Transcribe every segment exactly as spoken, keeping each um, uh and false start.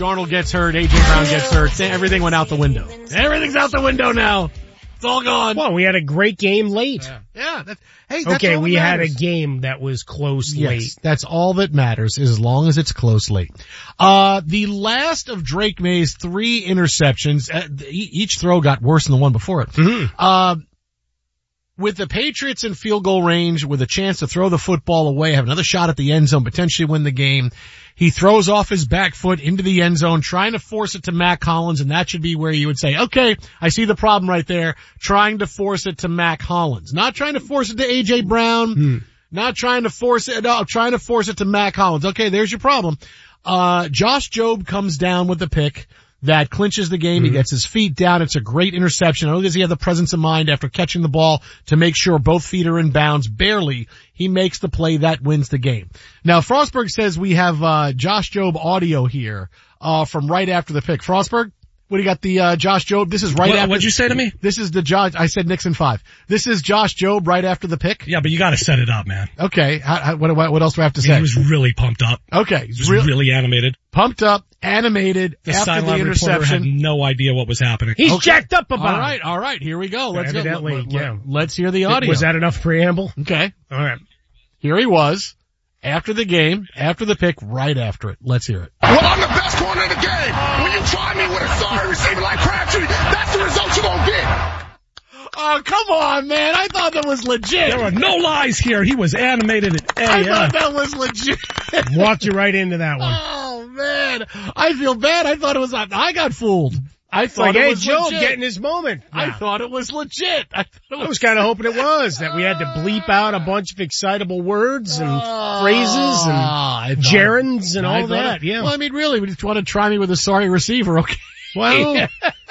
Darnold gets hurt, A J Brown gets hurt, everything went out the window. Everything's out the window now. It's all gone. Well, we had a great game late. Yeah, yeah that's, hey, that's okay, all that we matters. had a game that was close yes, late. That's all that matters, as long as it's close late. Uh, the last of Drake May's three interceptions, uh, each throw got worse than the one before it. Mm-hmm. Uh, with the Patriots in field goal range, with a chance to throw the football away, have another shot at the end zone, potentially win the game, he throws off his back foot into the end zone, trying to force it to Mac Hollins, and that should be where you would say, okay, I see the problem right there, trying to force it to Mac Hollins. Not trying to force it to A J Brown, Hmm. not trying to force it, no, trying to force it to Mac Hollins. Okay, there's your problem. Uh, Josh Jobe comes down with the pick that clinches the game. Mm-hmm. He gets his feet down. It's a great interception. Not only does he have the presence of mind after catching the ball to make sure both feet are in bounds, barely, he makes the play that wins the game. Now, Frostberg says we have, uh, Josh Jobe audio here, uh, from right after the pick. Frostberg, what do you got the, uh, Josh Jobe? This is right what, after. What'd you say to me? This is the Josh, I said Nixon five. This is Josh Jobe right after the pick? Yeah, but you gotta set it up, man. Okay. How, how, what, what else do I have to I mean, say? He was really pumped up. Okay. He was Real, really animated. Pumped up, animated, The after the sideline reporter had interception. no idea what was happening. He's Okay. jacked up about All it. right, all right, here we go. Let's Evidently, go. Let, yeah. let, let's hear the audio. Was that enough preamble? Okay. All right. Here he was, after the game, after the pick, right after it. Let's hear it. Well, I'm the best corner in the game. When you try me with a sorry receiver like Crabtree, that's the result you're gonna get. Oh, come on, man. I thought that was legit. There were no lies here. He was animated at A I M. thought that was legit. Walked you right into that one. Oh, man. I feel bad. I thought it was, I got fooled. I It's thought like, it hey, was Joe, legit. getting his moment. I now. thought it was legit. I, thought it I was, was kind of hoping it was, that we had to bleep out a bunch of excitable words and phrases and Ah, I thought- gerunds and I all thought that, it- yeah. Well, I mean, really, we just want to try me with a sorry receiver, okay? Well,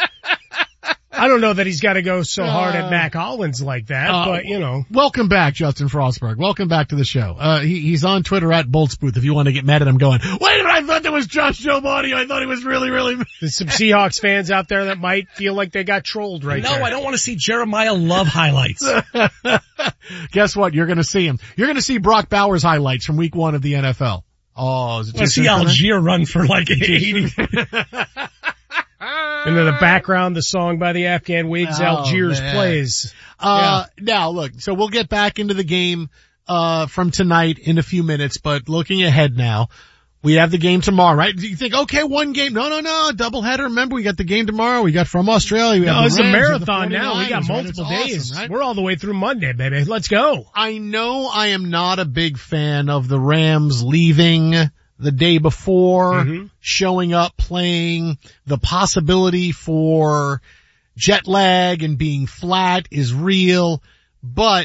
I don't know that he's got to go so hard Uh, at Mac Hollins like that, uh, but you know. Welcome back, Justin Frostberg. Welcome back to the show. Uh, he, he's on Twitter at Boltzbooth if you want to get mad at him going, wait a minute, I thought that was Josh Jobe audio. I thought he was really, really... There's some Seahawks fans out there that might feel like they got trolled right No, there. I don't want to see Jeremiah Love highlights. Guess what? You're going to see him. You're going to see Brock Bowers highlights from week one of the N F L. Oh, is it I too see soon for that? Algier run for like eighty. And in the background, the song by the Afghan Wigs, Oh, Algiers man. plays. Uh, now look, so we'll get back into the game, uh, from tonight in a few minutes, but looking ahead now, we have the game tomorrow, right? You think, okay, one game. No, no, no, doubleheader. Remember, we got the game tomorrow. We got from Australia. We No, have it's the a Rams, we have the marathon now. We got forty-niners, right? multiple It's days. awesome, right? We're all the way through Monday, baby. Let's go. I know I am not a big fan of the Rams leaving the day before, Mm-hmm. showing up, playing. The possibility for jet lag and being flat is real, but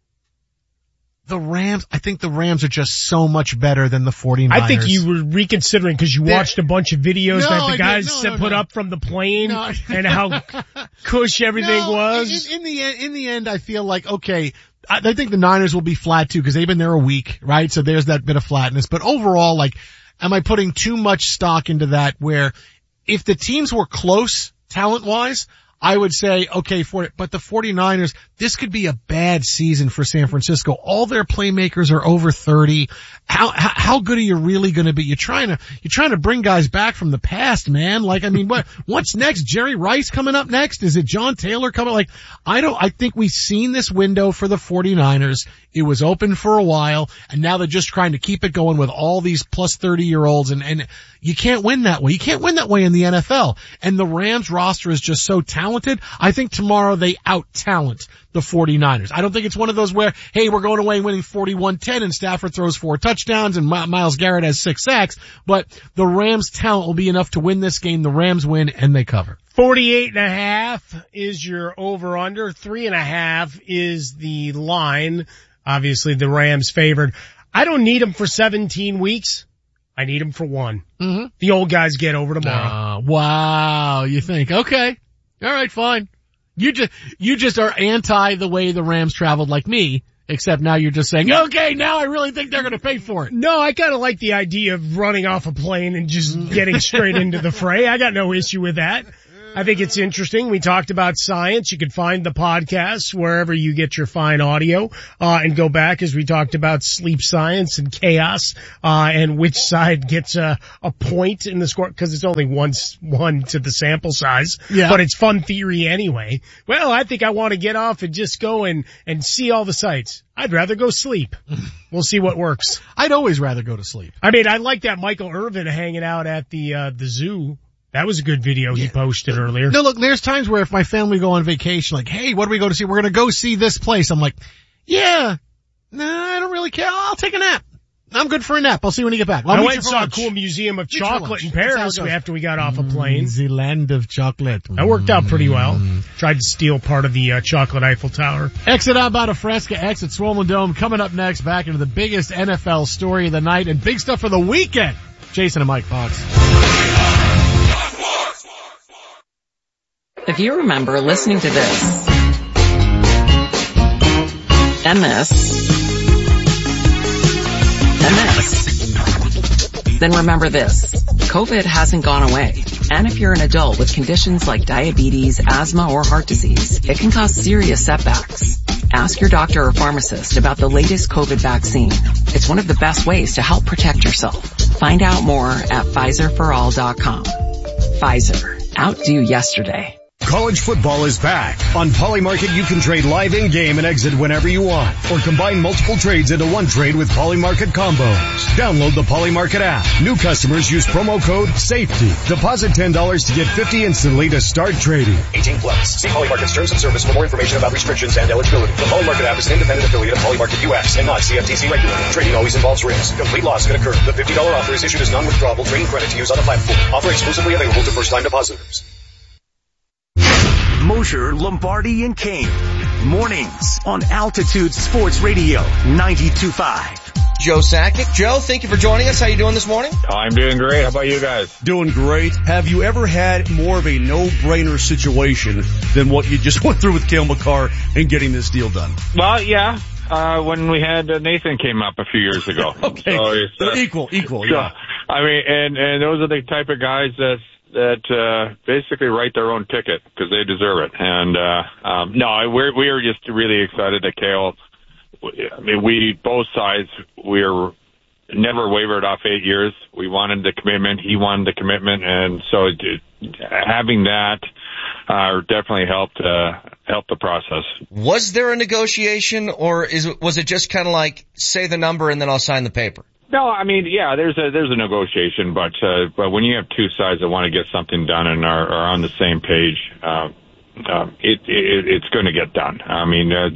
the Rams, I think the Rams are just so much better than the forty-niners. I think you were reconsidering because you They're- watched a bunch of videos No, that I the did- guys no, said no, put no. up from the plane No. and how cush everything No, was. In, in the end, in the end, I feel like, okay, I, I think the Niners will be flat too because they've been there a week, right? So there's that bit of flatness. But overall, like, am I putting too much stock into that where if the teams were close talent-wise, I would say, okay, for it, but the forty-niners, this could be a bad season for San Francisco. All their playmakers are over thirty. How, how, how good are you really going to be? You're trying to, you're trying to bring guys back from the past, man. Like, I mean, what, what's next? Jerry Rice coming up next? Is it John Taylor coming? Like, I don't, I think we've seen this window for the forty-niners. It was open for a while and now they're just trying to keep it going with all these plus thirty year olds and, and you can't win that way. You can't win that way in the N F L. And the Rams roster is just so talented. I think tomorrow they out-talent the forty-niners. I don't think it's one of those where, hey, we're going away and winning forty-one ten and Stafford throws four touchdowns and My- Myles Garrett has six sacks, but the Rams' talent will be enough to win this game. The Rams win and they cover. forty-eight and a half is your over-under. Three and a half is the line. Obviously, the Rams favored. I don't need them for seventeen weeks. I need them for one. Mm-hmm. The old guys get over tomorrow. Uh, wow, you think, okay. All right, fine. You just, you just are anti the way the Rams traveled like me, except now you're just saying, okay, now I really think they're going to pay for it. No, I kind of like the idea of running off a plane and just getting straight into the fray. I got no issue with that. I think it's interesting. We talked about science. You can find the podcast wherever you get your fine audio, uh, and go back as we talked about sleep science and chaos, uh, and which side gets a, a point in the score, cause it's only one, one to the sample size. Yeah. But it's fun theory anyway. Well, I think I want to get off and just go and, and see all the sights. I'd rather go sleep. We'll see what works. I'd always rather go to sleep. I mean, I like that Michael Irvin hanging out at the, uh, the zoo. That was a good video he posted earlier. No, look, there's times where if my family go on vacation, like, hey, what do we go to see? We're going to go see this place. I'm like, yeah, nah, I don't really care. I'll take a nap. I'm good for a nap. I'll see you when you get back. I'll I meet went you and for saw lunch. a cool museum of Meet you for chocolate lunch. in That's how Paris it goes. after we got off a plane. Mm, the land of chocolate. That worked out pretty well. Tried to steal part of the uh, chocolate Eiffel Tower. Exit out about a Fresca, exit Swollen Dome. Coming up next, back into the biggest N F L story of the night and big stuff for the weekend. Jason and Mike Fox. If you remember listening to this and this and this, then remember this. COVID hasn't gone away. And if you're an adult with conditions like diabetes, asthma, or heart disease, it can cause serious setbacks. Ask your doctor or pharmacist about the latest COVID vaccine. It's one of the best ways to help protect yourself. Find out more at Pfizer for all dot com. Pfizer. Outdo yesterday. College football is back. On Polymarket, you can trade live in-game and exit whenever you want, or combine multiple trades into one trade with Polymarket combos. Download the Polymarket app. New customers use promo code SAFETY. Deposit ten dollars to get fifty dollars instantly to start trading. eighteen plus. See Polymarket's terms and service for more information about restrictions and eligibility. The Polymarket app is an independent affiliate of Polymarket U S and not C F T C regulated. Trading always involves risk. Complete loss can occur. The fifty dollars offer is issued as non-withdrawable trading credit to use on the platform. Offer exclusively available to first-time depositors. Mosher, Lombardi, and Kane. Mornings on Altitude Sports Radio ninety-two point five. Joe Sakic. Joe, thank you for joining us. How you doing this morning? I'm doing great. How about you guys? Doing great. Have you ever had more of a no-brainer situation than what you just went through with Cale Makar and getting this deal done? Well, yeah. Uh, when we had uh, Nathan came up a few years ago. Okay. So, it's, uh, so equal, equal, so, yeah. I mean, and, and those are the type of guys that that uh basically write their own ticket because they deserve it. And uh um no, we're we were just really excited that Cale. I mean, we both sides we were never wavered off eight years. We wanted the commitment. He wanted the commitment, and so it, it, having that uh definitely helped uh help the process. Was there a negotiation, or is it, was it just kind of like say the number and then I'll sign the paper? No, I mean, yeah, there's a there's a negotiation, but uh, but when you have two sides that want to get something done and are, are on the same page, uh, uh, it, it it's going to get done. I mean, uh,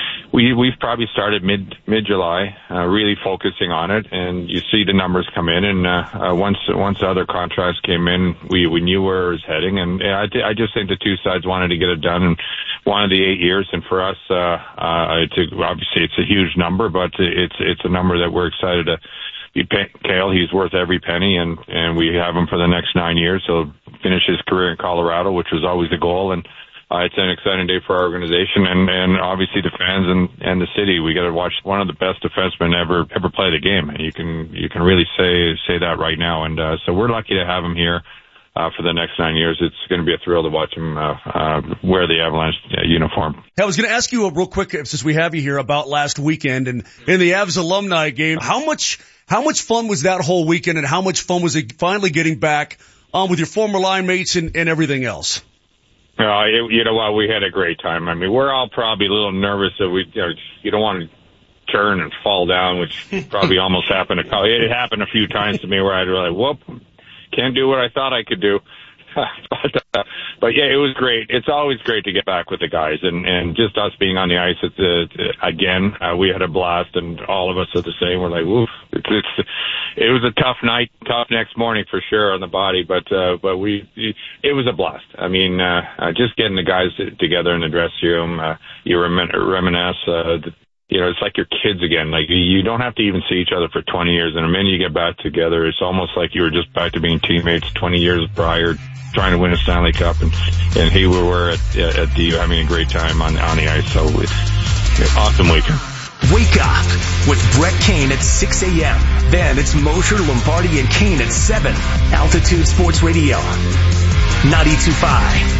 we we've probably started mid mid July, uh, really focusing on it, and you see the numbers come in, and uh, uh, once once the other contracts came in, we we knew where it was heading, and I I just think the two sides wanted to get it done and wanted the eight years, and for us, uh, uh, it's a, obviously it's a huge number, but it's it's a number that we're excited to. Be pay- Cale, he's worth every penny, and, and we have him for the next nine years. He'll finish his career in Colorado, which was always the goal, and uh, it's an exciting day for our organization and, and obviously the fans and, and the city. We got to watch one of the best defensemen ever ever play the game, and you can you can really say say that right now. And uh, so we're lucky to have him here. Uh, for the next nine years, it's going to be a thrill to watch him uh, uh, wear the Avalanche uh, uniform. I was going to ask you a real quick, since we have you here, about last weekend and in the Avs alumni game. How much how much fun was that whole weekend, and how much fun was it finally getting back um, with your former line mates and, and everything else? Uh, it, you know what? We had a great time. I mean, we're all probably a little nervous that we you, know, you don't want to turn and fall down, which probably almost happened. To, it happened a few times to me where I'd be like, whoop. Can't do what I thought I could do. but, uh, but yeah, it was great. It's always great to get back with the guys, and, and just us being on the ice. It's, uh, again, uh, we had a blast, and all of us are the same. We're like, woof. It's, it's, it was a tough night, tough next morning for sure on the body, but, uh, but we, it was a blast. I mean, uh, uh just getting the guys together in the dressing room, uh, you remin- reminisce, uh, you know, it's like your kids again. Like, you don't have to even see each other for twenty years. And the minute you get back together, it's almost like you were just back to being teammates twenty years prior, trying to win a Stanley Cup. And, and here we were at, at the, having a great time on, on the ice. So it's an awesome weekend. Wake up with Brett Kane at six a.m. Then it's Mosher, Lombardi, and Kane at seven. Altitude Sports Radio. ninety-two point five.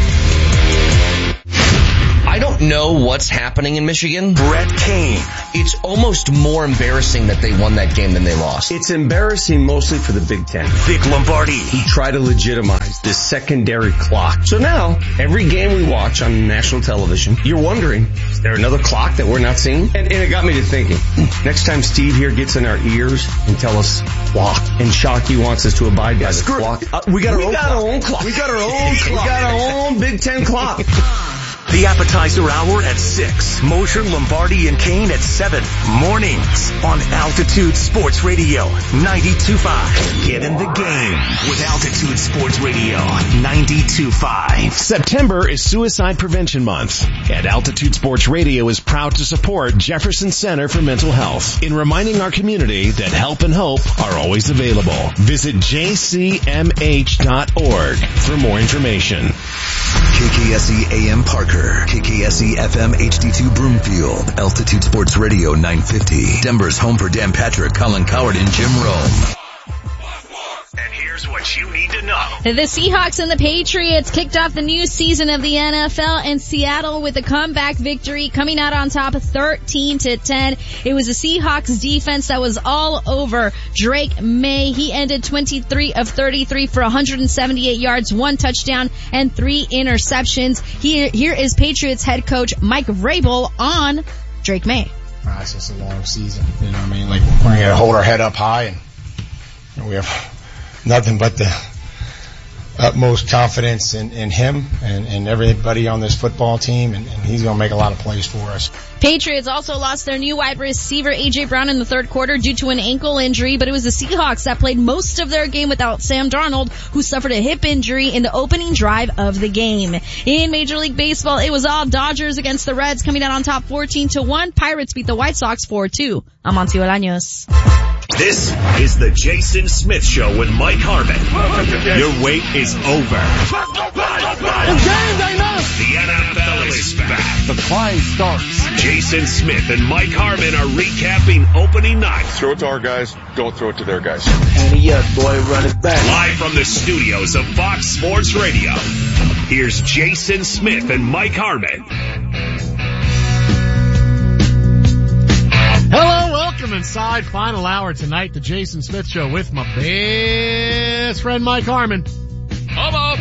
I don't know what's happening in Michigan. Brett Kane. It's almost more embarrassing that they won that game than they lost. It's embarrassing mostly for the Big Ten. Vic Lombardi. Who try to legitimize this secondary clock. So now, every game we watch on national television, you're wondering, is there another clock that we're not seeing? And, and it got me to thinking, next time Steve here gets in our ears and tell us clock, and Shockey wants us to abide by the clock. Uh, we got, our, we own got our own clock. We got our own clock. We got our own Big Ten clock. The appetizer hour at six. Mosher, Lombardi, and Kane at seven. Mornings on Altitude Sports Radio ninety-two point five. Get in the game with Altitude Sports Radio ninety-two point five. September is Suicide Prevention Month, and Altitude Sports Radio is proud to support Jefferson Center for Mental Health in reminding our community that help and hope are always available. Visit j c m h dot org for more information. K K S E A M Parker, K K S E F M H D two Broomfield, Altitude Sports Radio nine fifty, Denver's home for Dan Patrick, Colin Coward, and Jim Rome. And here's what you need to know. The Seahawks and the Patriots kicked off the new season of the N F L in Seattle with a comeback victory, coming out on top thirteen to ten. It was the Seahawks defense that was all over Drake May. He ended twenty-three of thirty-three for one hundred seventy-eight yards, one touchdown, and three interceptions. Here, here is Patriots head coach Mike Vrabel on Drake May. It's just a long season, you know what I mean? Like, we're going to hold our head up high, and you know, we have nothing but the utmost confidence in, in him and, and everybody on this football team, and, and he's going to make a lot of plays for us. Patriots also lost their new wide receiver A J Brown in the third quarter due to an ankle injury, but it was the Seahawks that played most of their game without Sam Darnold, who suffered a hip injury in the opening drive of the game. In Major League Baseball, it was all Dodgers against the Reds, coming out on top fourteen to one. Pirates beat the White Sox four two. I'm Monty Olaños. This is the Jason Smith Show with Mike Harmon. Your wait is over. The N F L is back. The climb starts. Jason Smith and Mike Harmon are recapping opening night. Throw it to our guys. Don't throw it to their guys. Handy up, boy. Run it back. Live from the studios of Fox Sports Radio. Here's Jason Smith and Mike Harmon. Hello, welcome inside. Final hour tonight, the Jason Smith Show with my best friend Mike Harmon. Hello.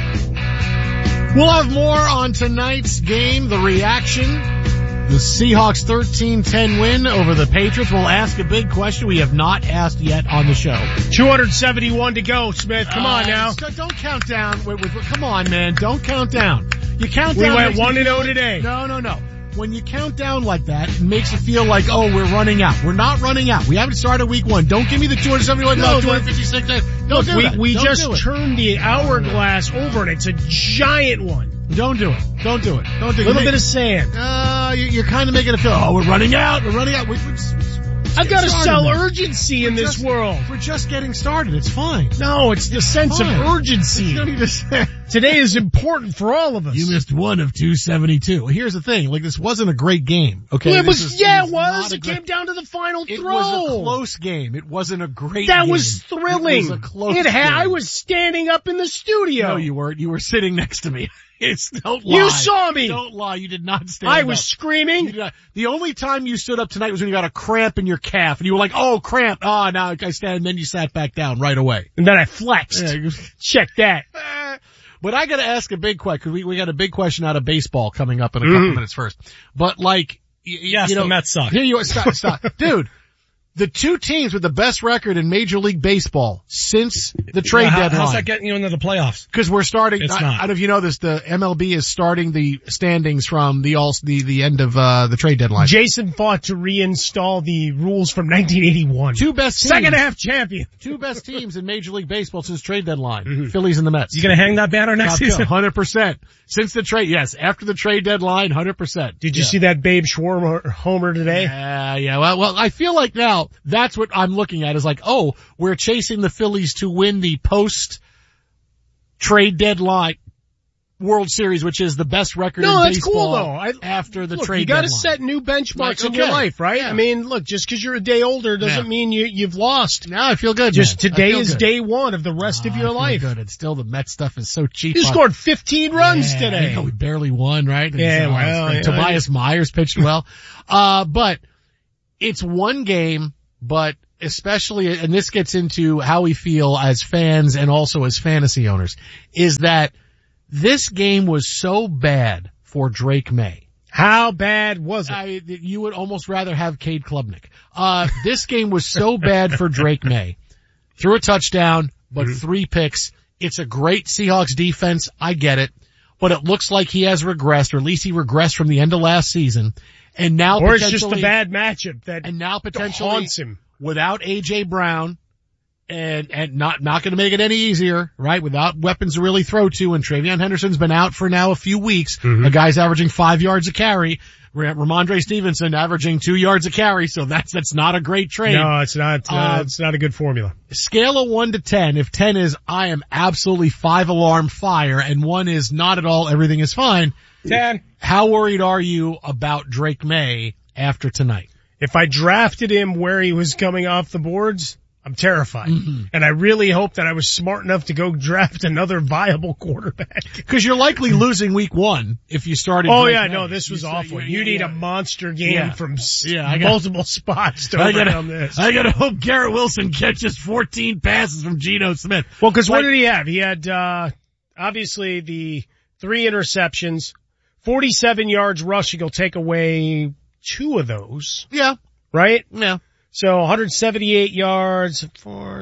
We'll have more on tonight's game, the reaction, the Seahawks thirteen ten win over the Patriots. We'll ask a big question we have not asked yet on the show. two hundred seventy-one to go, Smith. Come uh, on now. Don't count down. Wait, wait, wait, come on, man. Don't count down. You count down. We went one and oh today. No, no, no. When you count down like that, it makes it feel like, oh, we're running out. We're not running out. We haven't started week one. Don't give me the two hundred seventy-one, no, two hundred fifty-six. Don't look, do we, that. We Don't just do it. turned the hourglass over, and it's a giant one. Don't do it. Don't do it. Don't do it. A little bit of sand. Uh, you're kind of making it feel, oh, we're running out. We're running out. We're, we're just, I've got to sell man. urgency in we're this just, world. We're just getting started. It's fine. No, it's the sense fine. of urgency. Today is important for all of us. You missed one of two seventy-two. Here's the thing. Like, this wasn't a great game. Okay. Well, it was, is, yeah, it it was. It great, came down to the final it throw. It was a close game. It wasn't a great that game. That was thrilling. It was a close it had, game. I was standing up in the studio. No, you weren't. You were sitting next to me. It's, don't lie. You saw me. Don't lie. You did not stand I up. was screaming. Not, the only time you stood up tonight was when you got a cramp in your calf, and you were like, "Oh, cramp! Oh, now I stand." And then you sat back down right away. And then I flexed. Yeah. Check that. But I got to ask a big question because we we got a big question out of baseball coming up in a mm-hmm. couple minutes first. But like, y- yes, you know, the Mets suck. Here you are. Stop, stop, dude. The two teams with the best record in Major League Baseball since the trade yeah, how, deadline. How's that getting you into the playoffs? Because we're starting. It's I, not. I don't know if you know this. The M L B is starting the standings from the all the the end of uh the trade deadline. Jason fought to reinstall the rules from nineteen eighty-one. Two best teams, second half champion. Two best teams in Major League Baseball since trade deadline. Mm-hmm. Phillies and the Mets. You gonna hang that banner next Top season? one hundred percent since the trade. Yes, after the trade deadline, one hundred percent. Did you yeah. see that Babe Schwarber homer today? Yeah, yeah. Well, well, I feel like now that's what I'm looking at is like, oh, we're chasing the Phillies to win the post trade deadline. World Series, which is the best record no, in that's baseball cool, though. I, after the look, trade you got to deadline. set new benchmarks Like, in okay. your life, right? Yeah. I mean, look, just because you're a day older doesn't Yeah. mean you, you've lost. No, I feel good. Just man. today I feel is good. day one of the rest Oh, of your I feel life. Good. And still, the Mets stuff is so cheap. You on- scored fifteen runs Yeah, today. I know, we barely won, right? And Yeah, so, well, and yeah. Tobias Myers pitched well. Uh, but it's one game, but especially, and this gets into how we feel as fans and also as fantasy owners, is that this game was so bad for Drake May. How bad was it? I, you would almost rather have Cade Klubnik. Uh, this game was so bad for Drake May. Threw a touchdown, but Mm-hmm. three picks. It's a great Seahawks defense. I get it. But it looks like he has regressed, or at least he regressed from the end of last season. And now Or it's just a potentially- bad matchup that and now potentially haunts him. without A J Brown and, and not, not going to make it any easier, right? Without weapons to really throw to, and Travion Henderson's been out for now a few weeks. Mm-hmm. A guy's averaging five yards a carry. Ra- Ramondre Stevenson averaging two yards a carry, so that's, that's not a great trade. No, it's not, uh, Uh, it's not a good formula. Scale of one to ten. If ten is, I am absolutely five alarm fire, and one is not at all, everything is fine. ten. How worried are you about Drake May after tonight? If I drafted him where he was coming off the boards, I'm terrified. Mm-hmm. And I really hope that I was smart enough to go draft another viable quarterback. Because you're likely losing week one if you started. Oh Drake yeah, May. no, this was You- awful. you- You you- need yeah. a monster game Yeah. from s- Yeah, I got- multiple spots to I gotta, overcome this. I gotta hope Garrett Wilson catches fourteen passes from Geno Smith. Well, cause what Like- did he have? He had, uh, obviously the three interceptions, forty-seven yards rushing. He'll take away two of those, Yeah, right? yeah. So one hundred seventy-eight yards, four,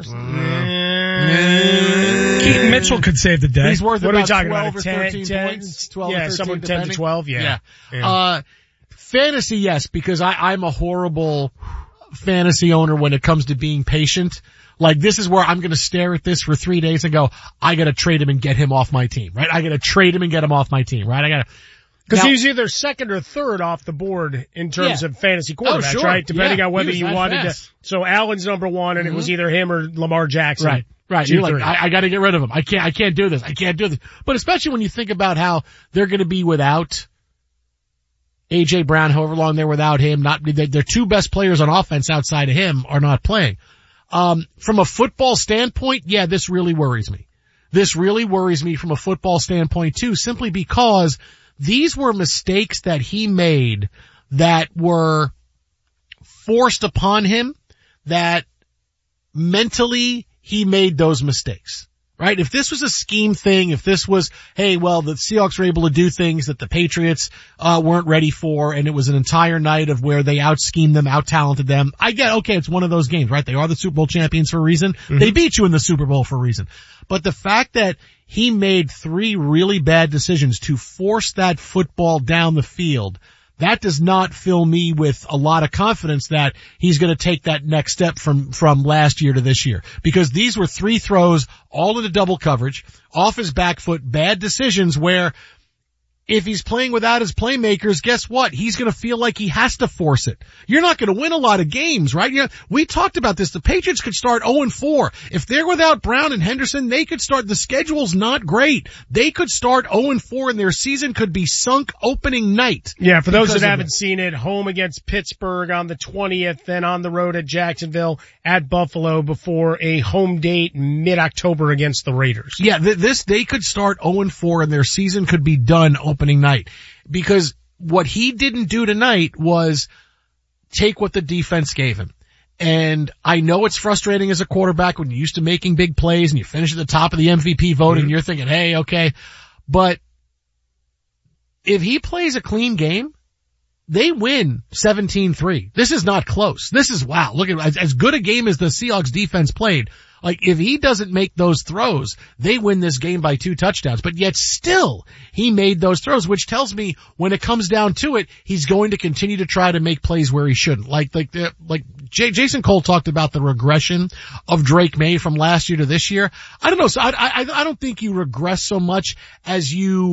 Keaton Mitchell could save the day. He's worth What are we about talking twelve about? or ten, thirteen ten, points. Twelve yeah, or thirteen, someone ten to depending. twelve, yeah. Yeah. Yeah. Uh, fantasy, yes, because I, I'm a horrible fantasy owner when it comes to being patient. Like, this is where I'm going to stare at this for three days and go, I got to trade him and get him off my team, right? I got to trade him and get him off my team, right? I got to. Because Now- he's either second or third off the board in terms Yeah. of fantasy quarterbacks, Oh, sure. right? Depending Yeah. on whether He was you that wanted fast. to. So Allen's number one, and it was either him or Lamar Jackson. Right, right. Two, You're like, three. I, I got to get rid of him. I can't, I can't do this. I can't do this. But especially when you think about how they're going to be without A J Brown, however long they're without him. Not they- their two best players on offense outside of him are not playing. Um, from a football standpoint, yeah, this really worries me. This really worries me from a football standpoint too, simply because these were mistakes that he made that were forced upon him, that mentally he made those mistakes, right? If this was a scheme thing, if this was, hey, well, the Seahawks were able to do things that the Patriots uh weren't ready for, and it was an entire night of where they out-schemed them, out-talented them, I get, okay, it's one of those games, right? They are the Super Bowl champions for a reason. Mm-hmm. They beat you in the Super Bowl for a reason. But the fact that he made three really bad decisions to force that football down the field, that does not fill me with a lot of confidence that he's going to take that next step from, from last year to this year. Because these were three throws, all into double coverage, off his back foot, bad decisions where if he's playing without his playmakers, guess what? He's going to feel like he has to force it. You're not going to win a lot of games, right? Yeah, we talked about this. The Patriots could start oh and four. If they're without Brown and Henderson, they could start, the schedule's not great. They could start oh and four and their season could be sunk opening night. Yeah, for those because that of haven't it. seen it, home against Pittsburgh on the twentieth, then on the road at Jacksonville, at Buffalo before a home date mid-October against the Raiders. Yeah, th- this, they could start oh and four and their season could be done opening night. Because what he didn't do tonight was take what the defense gave him. And I know it's frustrating as a quarterback when you're used to making big plays and you finish at the top of the M V P vote and you're thinking, hey, okay. But if he plays a clean game, they win seventeen three. This is not close. This is, wow, look at, as, as good a game as the Seahawks defense played. Like, if he doesn't make those throws, they win this game by two touchdowns. But yet still, he made those throws, which tells me when it comes down to it, he's going to continue to try to make plays where he shouldn't. Like, like, the, like, J- Jason Cole talked about the regression of Drake May from last year to this year. I don't know. So I, I, I don't think you regress so much as you,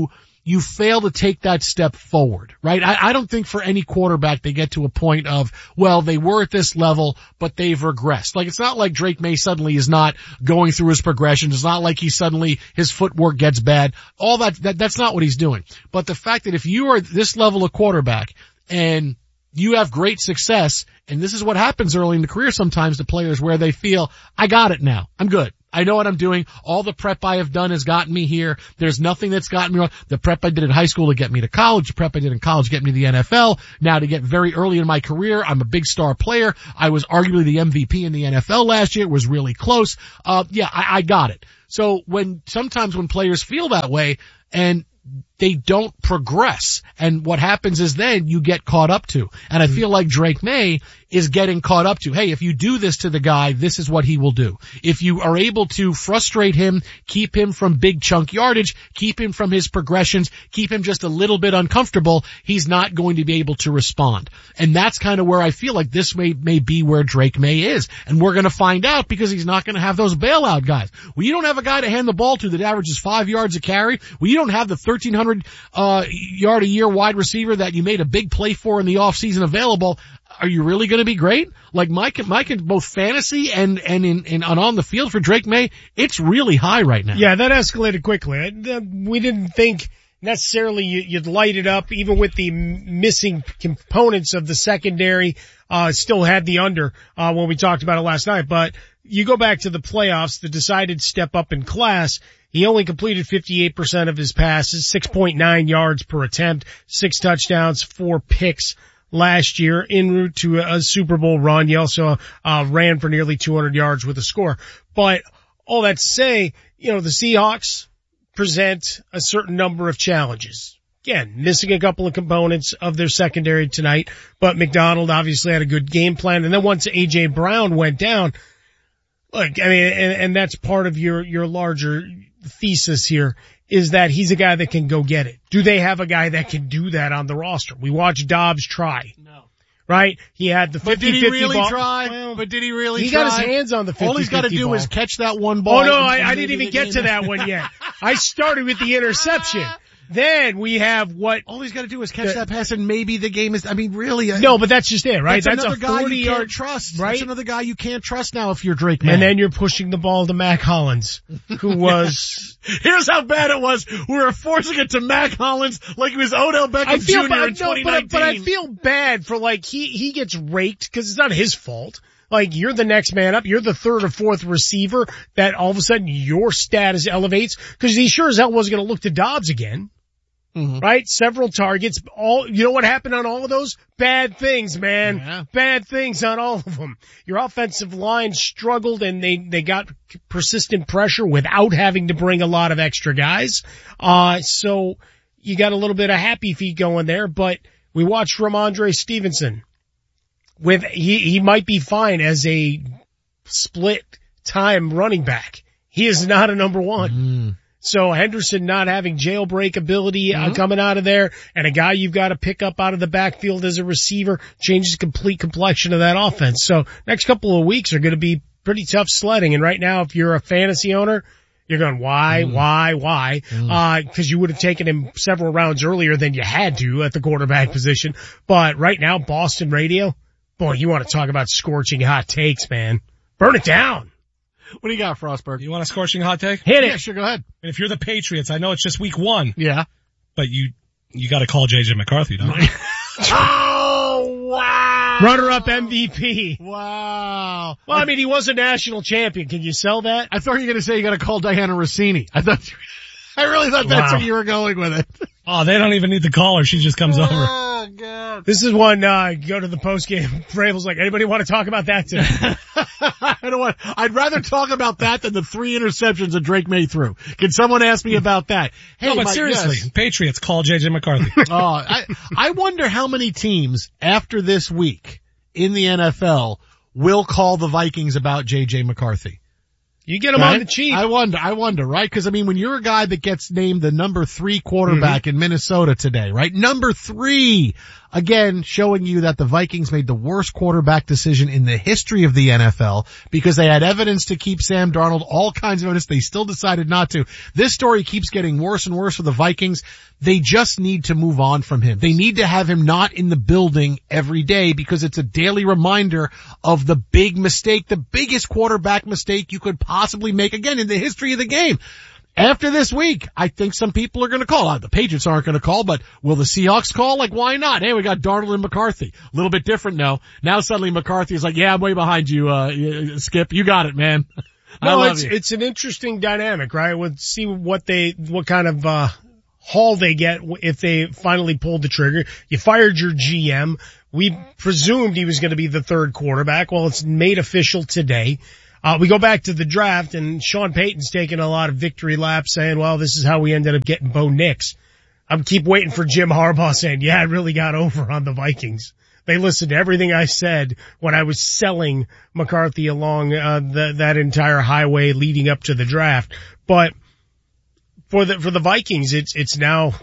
you fail to take that step forward, right? I, I don't think for any quarterback they get to a point of, well, they were at this level, but they've regressed. Like, it's not like Drake May suddenly is not going through his progression. It's not like he suddenly, his footwork gets bad. All that, that, that's not what he's doing. But the fact that if you are this level of quarterback and you have great success, and this is what happens early in the career sometimes to players where they feel, I got it now. I'm good. I know what I'm doing. All the prep I have done has gotten me here. There's nothing that's gotten me wrong. The prep I did in high school to get me to college, the prep I did in college to get me to the N F L. Now to get very early in my career, I'm a big star player. I was arguably the M V P in the N F L last year. It was really close. Uh, yeah, I, I got it. So when, sometimes when players feel that way and they don't progress, and what happens is then you get caught up to. And I feel like Drake May is getting caught up to, hey, if you do this to the guy, this is what he will do. If you are able to frustrate him, keep him from big chunk yardage, keep him from his progressions, keep him just a little bit uncomfortable, he's not going to be able to respond. And that's kind of where I feel like this may, may be where Drake May is. And we're going to find out because he's not going to have those bailout guys. Well, you don't have a guy to hand the ball to that averages five yards a carry. Well, you don't have the thirteen hundred uh yard a year wide receiver that you made a big play for in the offseason available. Are you really going to be great? Like Mike, Mike in both fantasy and, and in, in, and on the field for Drake May, it's really high right now. Yeah, that escalated quickly. We didn't think necessarily you'd light it up, even with the missing components of the secondary, uh, still had the under, uh, when we talked about it last night. But you go back to the playoffs, the decided step up in class. He only completed fifty-eight percent of his passes, six point nine yards per attempt, six touchdowns, four picks last year en route to a, a Super Bowl run. He also, uh, ran for nearly two hundred yards with a score. But all that to say, you know, the Seahawks present a certain number of challenges. Again, missing a couple of components of their secondary tonight, but McDonald obviously had a good game plan. And then once A J Brown went down, look, I mean, and, and that's part of your, your larger thesis here, is that he's a guy that can go get it. Do they have a guy that can do that on the roster? We watched Dobbs try. No. Right? He had the fifty fifty ball. But did he really ball. try? Well, but did he really he try? He got his hands on the fifty fifty All he's got to do ball. is catch that one ball. Oh no, I, I didn't even get to that one yet. I started with the interception. Then we have what all he's got to do is catch the, that pass, and maybe the game is. I mean, really? No, but that's just it, right? That's, that's another guy you yard, can't trust. Right? That's another guy you can't trust now if you're Drake May. And then you're pushing the ball to Mac Hollins, who was. Here's how bad it was. We were forcing it to Mac Hollins like he was Odell Beckham I feel Junior bad, in twenty nineteen. No, but, but I feel bad for like he he gets raked because it's not his fault. Like, you're the next man up. You're the third or fourth receiver that all of a sudden your status elevates, because he sure as hell wasn't going to look to Dobbs again. Mm-hmm. Right? Several targets. All, you know what happened on all of those? Bad things, man. Yeah. Bad things on all of them. Your offensive line struggled, and they, they got persistent pressure without having to bring a lot of extra guys. Uh, so you got a little bit of happy feet going there, but we watched Ramondre Stevenson with, he, he might be fine as a split time running back. He is not a number one. Mm. So Henderson not having jailbreak ability mm-hmm. uh, coming out of there, and a guy you've got to pick up out of the backfield as a receiver changes the complete complexion of that offense. So next couple of weeks are going to be pretty tough sledding. And right now, if you're a fantasy owner, you're going, why, mm. why, why? Mm. Uh, cause you would have taken him several rounds earlier than you had to at the quarterback position. But right now, Boston radio, boy, you want to talk about scorching hot takes, man. Burn it down. What do you got, Frostberg? You want a scorching hot take? Hit it. Yeah, sure, go ahead. And if you're the Patriots, I know it's just week one. Yeah. But you, you gotta call J J McCarthy, don't you? Oh, wow. Runner-up M V P. Wow. Well, I mean, he was a national champion. Can you sell that? I thought you were going to say you got to call Diana Rossini. I thought, you, I really thought that's wow. where you were going with it. Oh, they don't even need to call her. She just comes oh, over. Oh, God. This is one, uh, go to the post game. Vrabel's like, anybody want to talk about that today? I don't want, I'd rather talk about that than the three interceptions that Drake May threw. Can someone ask me about that? Hey, no, but Mike, seriously, yes. Patriots, call J J McCarthy. oh, I, I wonder how many teams after this week in the N F L will call the Vikings about J J McCarthy. You get him right? on the cheap. I wonder, I wonder, right? Cause I mean, when you're a guy that gets named the number three quarterback mm-hmm. in Minnesota today, right? Number three, again, showing you that the Vikings made the worst quarterback decision in the history of the N F L because they had evidence to keep Sam Darnold, all kinds of evidence. They still decided not to. This story keeps getting worse and worse for the Vikings. They just need to move on from him. They need to have him not in the building every day because it's a daily reminder of the big mistake, the biggest quarterback mistake you could possibly make, again, in the history of the game. After this week, I think some people are going to call. Uh, the Patriots aren't going to call, but will the Seahawks call? Like, why not? Hey, we got Darnold and McCarthy. A little bit different now. Now suddenly McCarthy is like, yeah, I'm way behind you, uh, Skip. You got it, man. I no, love it's, you. it's an interesting dynamic, right? We'll see what they, what kind of, uh, haul they get if they finally pulled the trigger. You fired your G M. We presumed he was going to be the third quarterback. Well, it's made official today. Uh, we go back to the draft and Sean Payton's taking a lot of victory laps saying, well, this is how we ended up getting Bo Nix. I'm keep waiting for Jim Harbaugh saying, yeah, I really got over on the Vikings. They listened to everything I said when I was selling McCarthy along, uh, the, that entire highway leading up to the draft. But for the, for the Vikings, it's, it's now,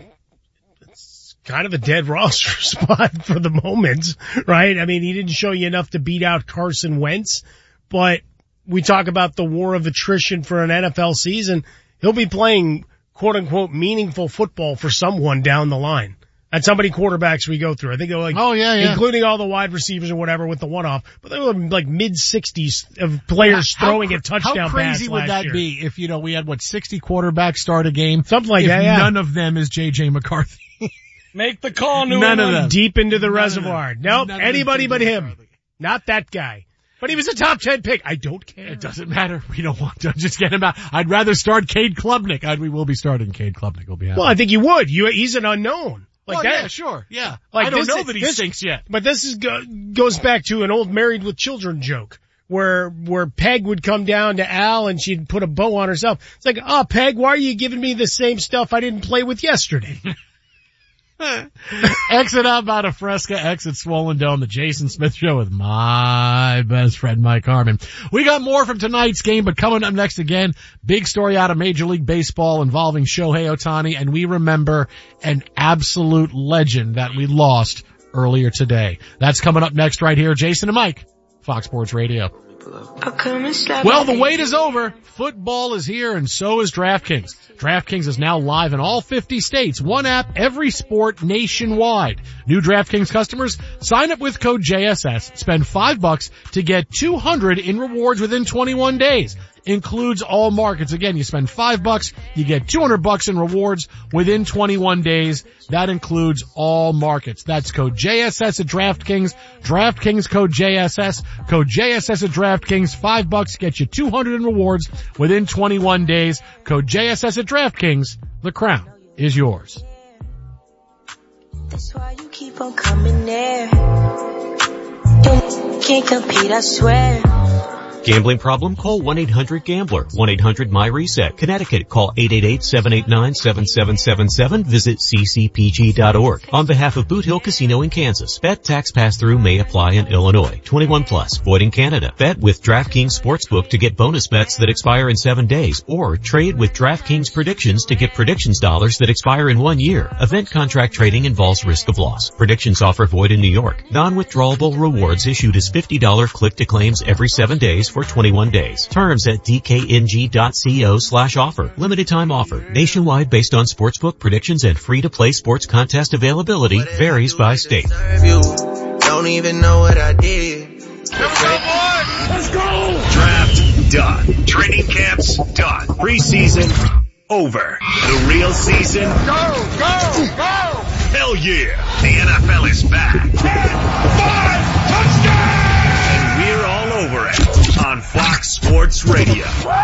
it's kind of a dead roster spot for the moment, right? I mean, he didn't show you enough to beat out Carson Wentz, but we talk about the war of attrition for an N F L season. He'll be playing quote unquote meaningful football for someone down the line. That's how many quarterbacks we go through. I think they're like, oh yeah, yeah, including all the wide receivers or whatever with the one-off, but they were like mid sixties of players how, throwing a touchdown pass. How crazy would that year. be if, you know, we had what, sixty quarterbacks start a game? Something like if that, yeah. None of them is J J McCarthy. Make the call, New None England. of them. Deep into the None reservoir. Nope, None anybody but him. McCarthy. Not that guy. But he was a top ten pick. I don't care. It doesn't matter. We don't want to just get him out. I'd rather start Cade Klubnik. I'd, we will be starting Cade Klubnik. We'll be happy. Well, I think you would. You, he's an unknown. Like well, that. Yeah, sure. Yeah. Like I don't this, know that he this, stinks yet. But this is go, goes back to an old Married with Children joke where, where Peg would come down to Al and she'd put a bow on herself. It's like, oh, Peg, why are you giving me the same stuff I didn't play with yesterday? Exit up out of Fresca, exit Swollen Dome, the Jason Smith Show with my best friend Mike Harmon. We got more from tonight's game, but coming up next again, big story out of Major League Baseball involving Shohei Ohtani, and we remember an absolute legend that we lost earlier today. That's coming up next right here. Jason and Mike, Fox Sports Radio. Well, the wait is over. Football is here, and so is DraftKings. DraftKings is now live in all fifty states. One app, every sport nationwide. New DraftKings customers, sign up with code J S S. Spend five bucks to get two hundred in rewards within twenty-one days. Includes all markets. Again, you spend five bucks, you get two hundred bucks in rewards within twenty-one days. That includes all markets. That's code J S S at DraftKings. DraftKings code J S S. Code J S S at DraftKings. Five bucks get you two hundred in rewards within twenty-one days. Code J S S at DraftKings. The crown is yours. That's why you keep on coming there. You can't compete, I swear. Gambling problem? Call one eight hundred gambler. one eight hundred my reset. Connecticut, call eight eight eight, seven eight nine, seven seven seven seven. Visit c c p g dot org. On behalf of Boot Hill Casino in Kansas, bet tax pass-through may apply in Illinois. twenty-one plus, void in Canada. Bet with DraftKings Sportsbook to get bonus bets that expire in seven days, or trade with DraftKings Predictions to get predictions dollars that expire in one year. Event contract trading involves risk of loss. Predictions offer void in New York. Non-withdrawable rewards issued as fifty dollars click-to-claims every seven days for twenty-one days. Terms at d k n g dot co slash offer. Limited time offer. Nationwide based on sportsbook predictions and free-to-play sports contest availability. Varies by state. Don't even know what I did. Let's go! Draft done. Training camps done. Preseason over. The real season. Go, go, go! Hell yeah! The N F L is back. Ten, five, touchdown! And we're all over it on Fox Sports Radio.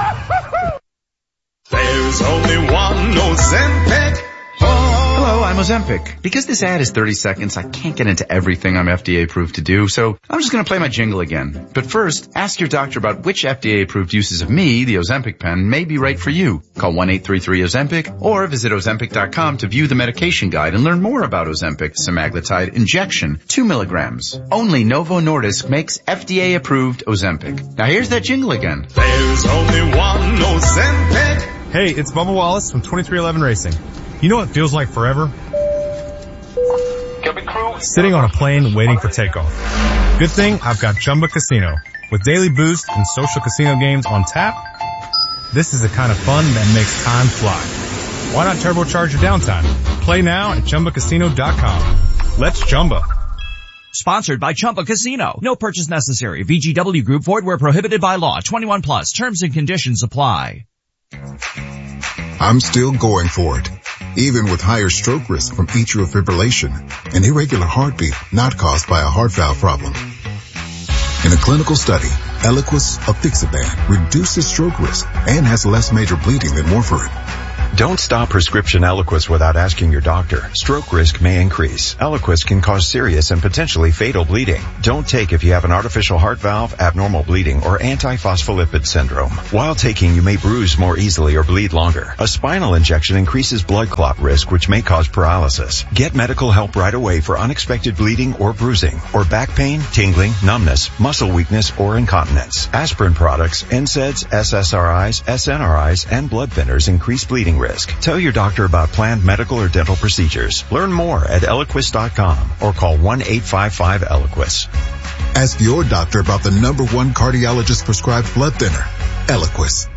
There's only one Ozempic. Hello, I'm Ozempic. Because this ad is thirty seconds, I can't get into everything I'm F D A approved to do, so I'm just going to play my jingle again. But first, ask your doctor about which F D A approved uses of me, the Ozempic pen, may be right for you. Call one eight three three Ozempic or visit Ozempic dot com to view the medication guide and learn more about Ozempic semaglutide injection, two milligrams. Only Novo Nordisk makes F D A approved Ozempic. Now here's that jingle again. There's only one Ozempic. Hey, it's Bubba Wallace from twenty-three eleven Racing. You know what feels like forever? Cabin crew, sitting on a plane waiting for takeoff. Good thing I've got Chumba Casino. With daily boost and social casino games on tap, this is the kind of fun that makes time fly. Why not turbocharge your downtime? Play now at Chumba Casino dot com. Let's Chumba. Sponsored by Chumba Casino. No purchase necessary. V G W Group. Void where prohibited by law. twenty-one plus. Terms and conditions apply. I'm still going for it. Even with higher stroke risk from atrial fibrillation, an irregular heartbeat not caused by a heart valve problem. In a clinical study, Eliquis apixaban reduces stroke risk and has less major bleeding than warfarin. Don't stop prescription Eliquis without asking your doctor. Stroke risk may increase. Eliquis can cause serious and potentially fatal bleeding. Don't take if you have an artificial heart valve, abnormal bleeding, or antiphospholipid syndrome. While taking, you may bruise more easily or bleed longer. A spinal injection increases blood clot risk, which may cause paralysis. Get medical help right away for unexpected bleeding or bruising, or back pain, tingling, numbness, muscle weakness, or incontinence. Aspirin products, N SAIDs, S S R Is, S N R Is, and blood thinners increase bleeding risk. Tell your doctor about planned medical or dental procedures. Learn more at Eliquis dot com or call one eight five five Eliquis. Ask your doctor about the number one cardiologist prescribed blood thinner, Eliquis.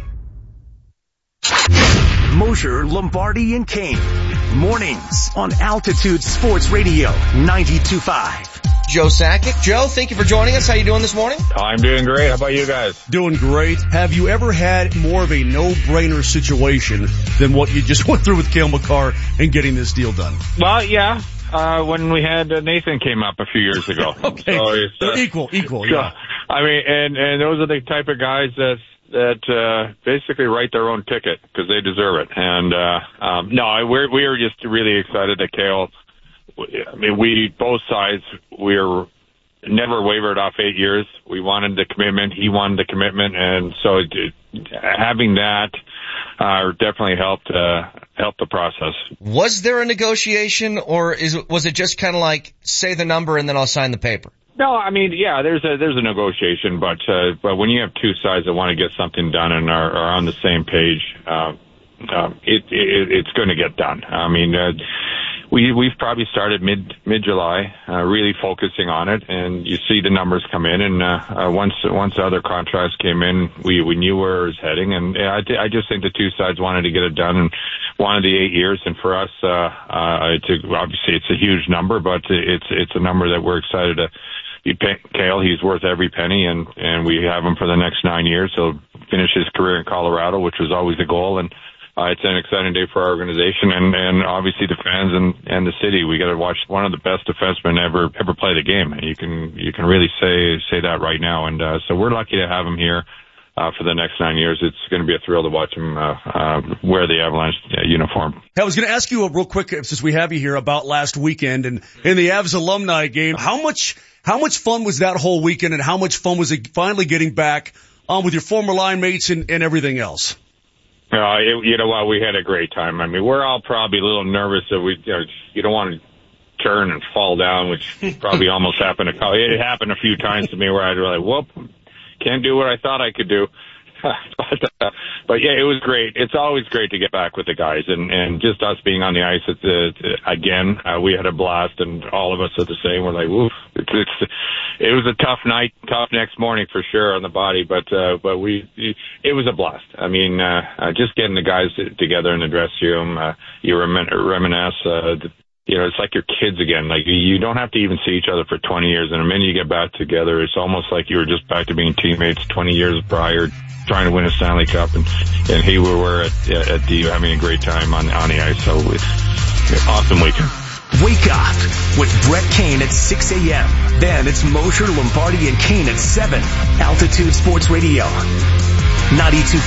Mosher, Lombardi, and Kane. Mornings on Altitude Sports Radio ninety-two point five. Joe Sakic. Joe, thank you for joining us. How you doing this morning? I'm doing great. How about you guys? Doing great. Have you ever had more of a no-brainer situation than what you just went through with Cale Makar and getting this deal done? Well, yeah. Uh, when we had uh, Nathan came up a few years ago. Okay. So it's, uh, equal, equal, yeah. So, I mean, and, and those are the type of guys that, that, uh, basically write their own ticket because they deserve it. And, uh, um, no, we're, we were just really excited that Cale, I mean, we, both sides, we were never wavered off eight years. We wanted the commitment. He wanted the commitment. And so it, it, having that, uh, definitely helped, uh, help the process. Was there a negotiation, or is it, was it just kind of like, say the number and then I'll sign the paper? No, I mean, yeah, there's a, there's a negotiation, but, uh, but when you have two sides that want to get something done and are, are on the same page, uh, uh, it, it, it's going to get done. I mean, uh, We, we've probably started mid, mid-July, uh, really focusing on it, and you see the numbers come in, and, uh, uh once, once the other contracts came in, we, we knew where it was heading, and I, I just think the two sides wanted to get it done and wanted the eight years, and for us, uh, uh, it's a, obviously it's a huge number, but it's, it's a number that we're excited to be paying Cale. He's worth every penny, and, and we have him for the next nine years. He'll finish his career in Colorado, which was always the goal, and Uh, it's an exciting day for our organization and, and obviously the fans and, and the city. We got to watch one of the best defensemen ever, ever play the game. You can, you can really say, say that right now. And, uh, so we're lucky to have him here, uh, for the next nine years. It's going to be a thrill to watch him, uh, uh, wear the Avalanche uh, uniform. I was going to ask you a real quick, since we have you here, about last weekend and in the Avs alumni game. How much, how much fun was that whole weekend, and how much fun was it finally getting back on with your former line mates and, and everything else? Uh, it, you know what? We had a great time. I mean, we're all probably a little nervous that we, you know, you don't want to turn and fall down, which probably almost happened to, it happened a few times to me where I'd really, whoop, can't do what I thought I could do. but, uh, but yeah, it was great. It's always great to get back with the guys, and, and just us being on the ice at the, again, uh, we had a blast, and all of us are the same. We're like, woof. It's, it's, it was a tough night, tough next morning for sure on the body, but, uh, but we, it was a blast. I mean, uh, uh just getting the guys together in the dressing room, uh, you remin- reminisce, uh, you know, it's like your kids again. Like, you don't have to even see each other for twenty years, and the minute you get back together, it's almost like you were just back to being teammates twenty years prior, trying to win a Stanley Cup, and, and here we were at, at the, having a great time on, on the ice. So it's awesome weekend. Wake up with Brett Kane at six a.m. Then it's Mosher, Lombardi, and Kane at seven. Altitude Sports Radio ninety-two point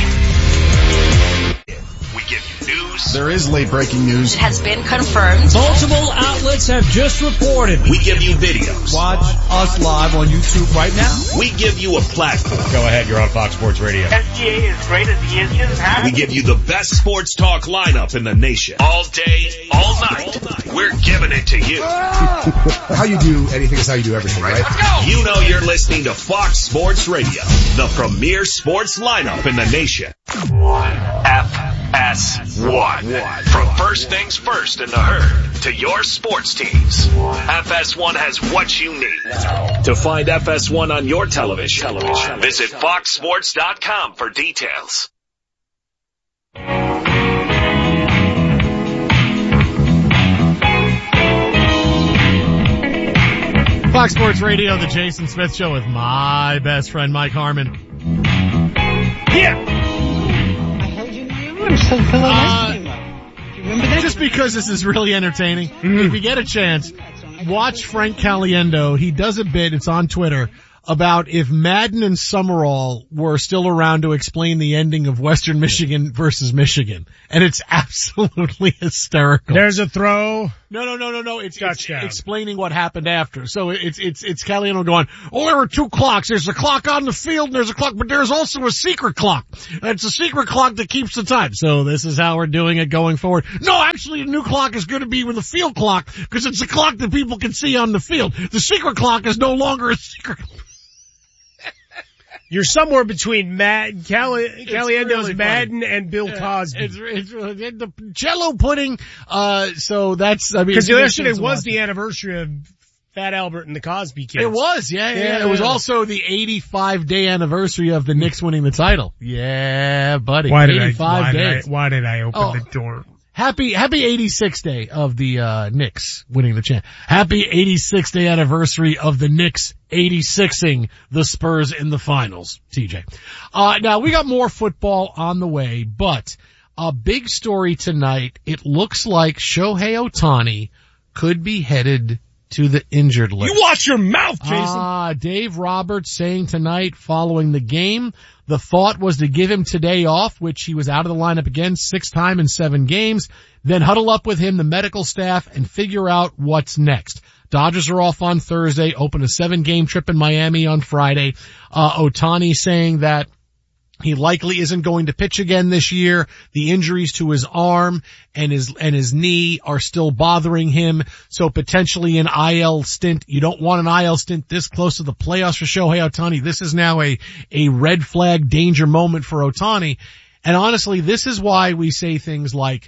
five. We give you news. There is late breaking news. It has been confirmed. Multiple outlets have just reported. We give you videos. Watch us live on YouTube right now. We give you a platform. Go ahead, you're on Fox Sports Radio. S G A is great as the engine has. We give you the best sports talk lineup in the nation. All day, all night. All night. We're giving it to you. How you do anything is how you do everything, right? Let's go. You know you're listening to Fox Sports Radio, the premier sports lineup in the nation. F S one. From first things first in the herd to your sports teams, F S one has what you need. To find F S one on your television, visit fox sports dot com for details. Fox Sports Radio, the Jason Smith Show with my best friend Mike Harmon. Yeah. I heard you were so full of Uh, Do you remember that? Just because this is really entertaining, Mm-hmm. if you get a chance, watch Frank Caliendo. He does a bit, it's on Twitter, about if Madden and Summerall were still around to explain the ending of Western Michigan versus Michigan. And it's absolutely hysterical. There's a throw. No, no, no, no, no. It's, it's Touchdown. explaining what happened after. So it's, it's, it's Caliendo going, oh, there were two clocks. There's a clock on the field and there's a clock, but there's also a secret clock. It's a secret clock that keeps the time. So this is how we're doing it going forward. No, actually the new clock is going to be with a field clock because it's a clock that people can see on the field. The secret clock is no longer a secret. You're somewhere between Mad, Cali, Caliendo's really Madden and Bill Cosby. It's, it's really, the Jello pudding, uh, so that's, I mean. Because it's- yesterday it's- was the anniversary of Fat Albert and the Cosby Kids. It was, yeah, yeah, Yeah. It was also the eighty-five day anniversary of the Knicks winning the title. Yeah, buddy. Why did I, eighty-five why did I, days. why did I open Oh. the door? Happy, happy eighty-sixth day of the, uh, Knicks winning the champ. Happy eighty-sixth day anniversary of the Knicks eighty-sixing the Spurs in the finals, T J. Uh, now we got more football on the way, but a big story tonight. It looks like Shohei Ohtani could be headed to the injured list. You watch your mouth, Jason. Ah, Dave Roberts saying tonight following the game, the thought was to give him today off, which he was out of the lineup again, sixth time in seven games, then huddle up with him, the medical staff, and figure out what's next. Dodgers are off on Thursday, open a seven game trip in Miami on Friday. Uh, Ohtani saying that he likely isn't going to pitch again this year. The injuries to his arm and his, and his knee are still bothering him. So potentially an I L stint. You don't want an I L stint this close to the playoffs for Shohei Ohtani. This is now a, a red flag danger moment for Ohtani. And honestly, this is why we say things like,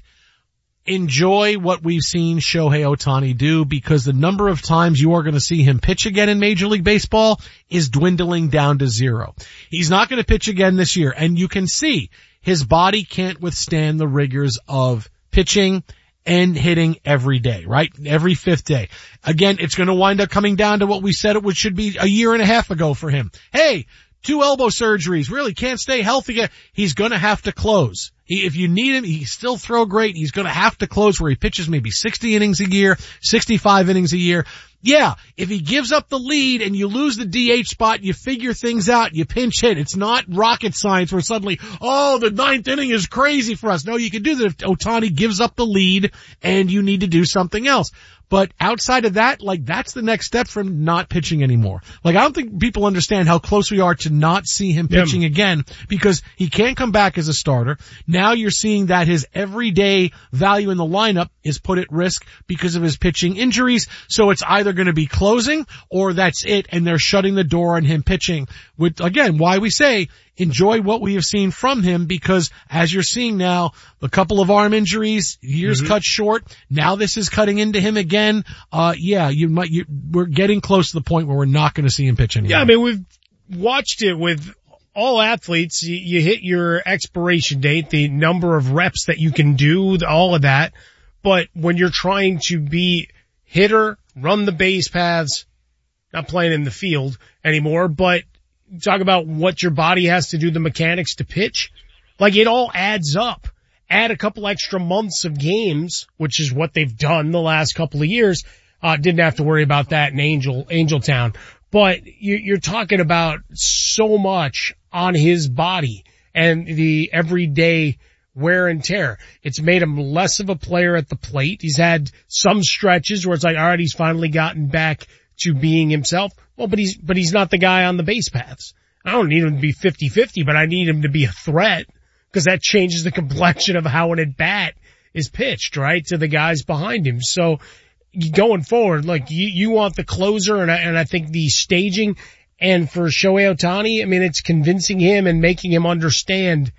enjoy what we've seen Shohei Ohtani do, because the number of times you are going to see him pitch again in Major League Baseball is dwindling down to zero. He's not going to pitch again this year, and you can see his body can't withstand the rigors of pitching and hitting every day, right? Every fifth day. Again, it's going to wind up coming down to what we said it would should be a year and a half ago for him. Hey, two elbow surgeries, really can't stay healthy. He's going to have to close. He, if you need him, he still throw great. He's going to have to close where he pitches maybe sixty innings a year, sixty-five innings a year. Yeah, if he gives up the lead and you lose the D H spot, you figure things out, you pinch hit. It's not rocket science where suddenly, oh, the ninth inning is crazy for us. No, you can do that if Ohtani gives up the lead and you need to do something else. But outside of that, like, that's the next step from not pitching anymore. Like, I don't think people understand how close we are to not see him pitching yeah. again, because he can't come back as a starter. Now you're seeing that his everyday value in the lineup is put at risk because of his pitching injuries. So it's either going to be closing or that's it, and they're shutting the door on him pitching. With, again, why we say enjoy what we have seen from him, because as you're seeing now, a couple of arm injuries, years mm-hmm. cut short. Now this is cutting into him again. Uh, yeah, you might, you, we're getting close to the point where we're not going to see him pitch anymore. Yeah, I mean, we've watched it with all athletes. You, you hit your expiration date, the number of reps that you can do, all of that. But when you're trying to be hitter, run the base paths, not playing in the field anymore, but talk about what your body has to do, the mechanics to pitch. Like, it all adds up. Add a couple extra months of games, which is what they've done the last couple of years. Uh, didn't have to worry about that in Angel, Angel Town. But you, you're talking about so much on his body and the everyday wear and tear. It's made him less of a player at the plate. He's had some stretches where it's like, all right, he's finally gotten back to being himself. Well, but he's, but he's not the guy on the base paths. I don't need him to be fifty-fifty, but I need him to be a threat, because that changes the complexion of how an at bat is pitched, right, to the guys behind him. So going forward, like, you, you want the closer, and I, and I think the staging, and for Shohei Ohtani, I mean, it's convincing him and making him understand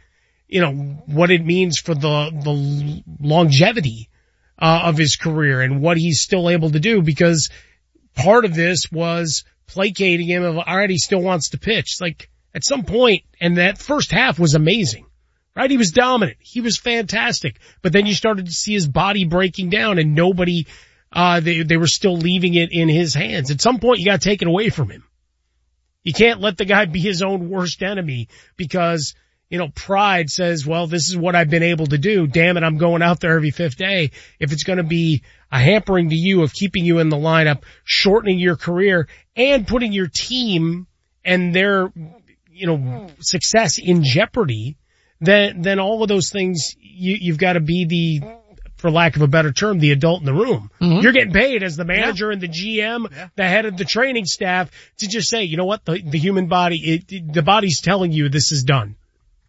you know, what it means for the, the longevity, uh, of his career and what he's still able to do, because part of this was placating him of, all right, he still wants to pitch. It's like at some point, and that first half was amazing, right? He was dominant. He was fantastic. But then you started to see his body breaking down and nobody, uh, they, they were still leaving it in his hands. At some point, you got to take it away from him. You can't let the guy be his own worst enemy because, you know, pride says, well, this is what I've been able to do. Damn it, I'm going out there every fifth day. If it's going to be a hampering to you of keeping you in the lineup, shortening your career, and putting your team and their, you know, success in jeopardy, then, then all of those things, you, you've got to be the, for lack of a better term, the adult in the room. Mm-hmm. You're getting paid as the manager yeah. and the G M, yeah. the head of the training staff, to just say, you know what, the, the human body, it, the body's telling you this is done.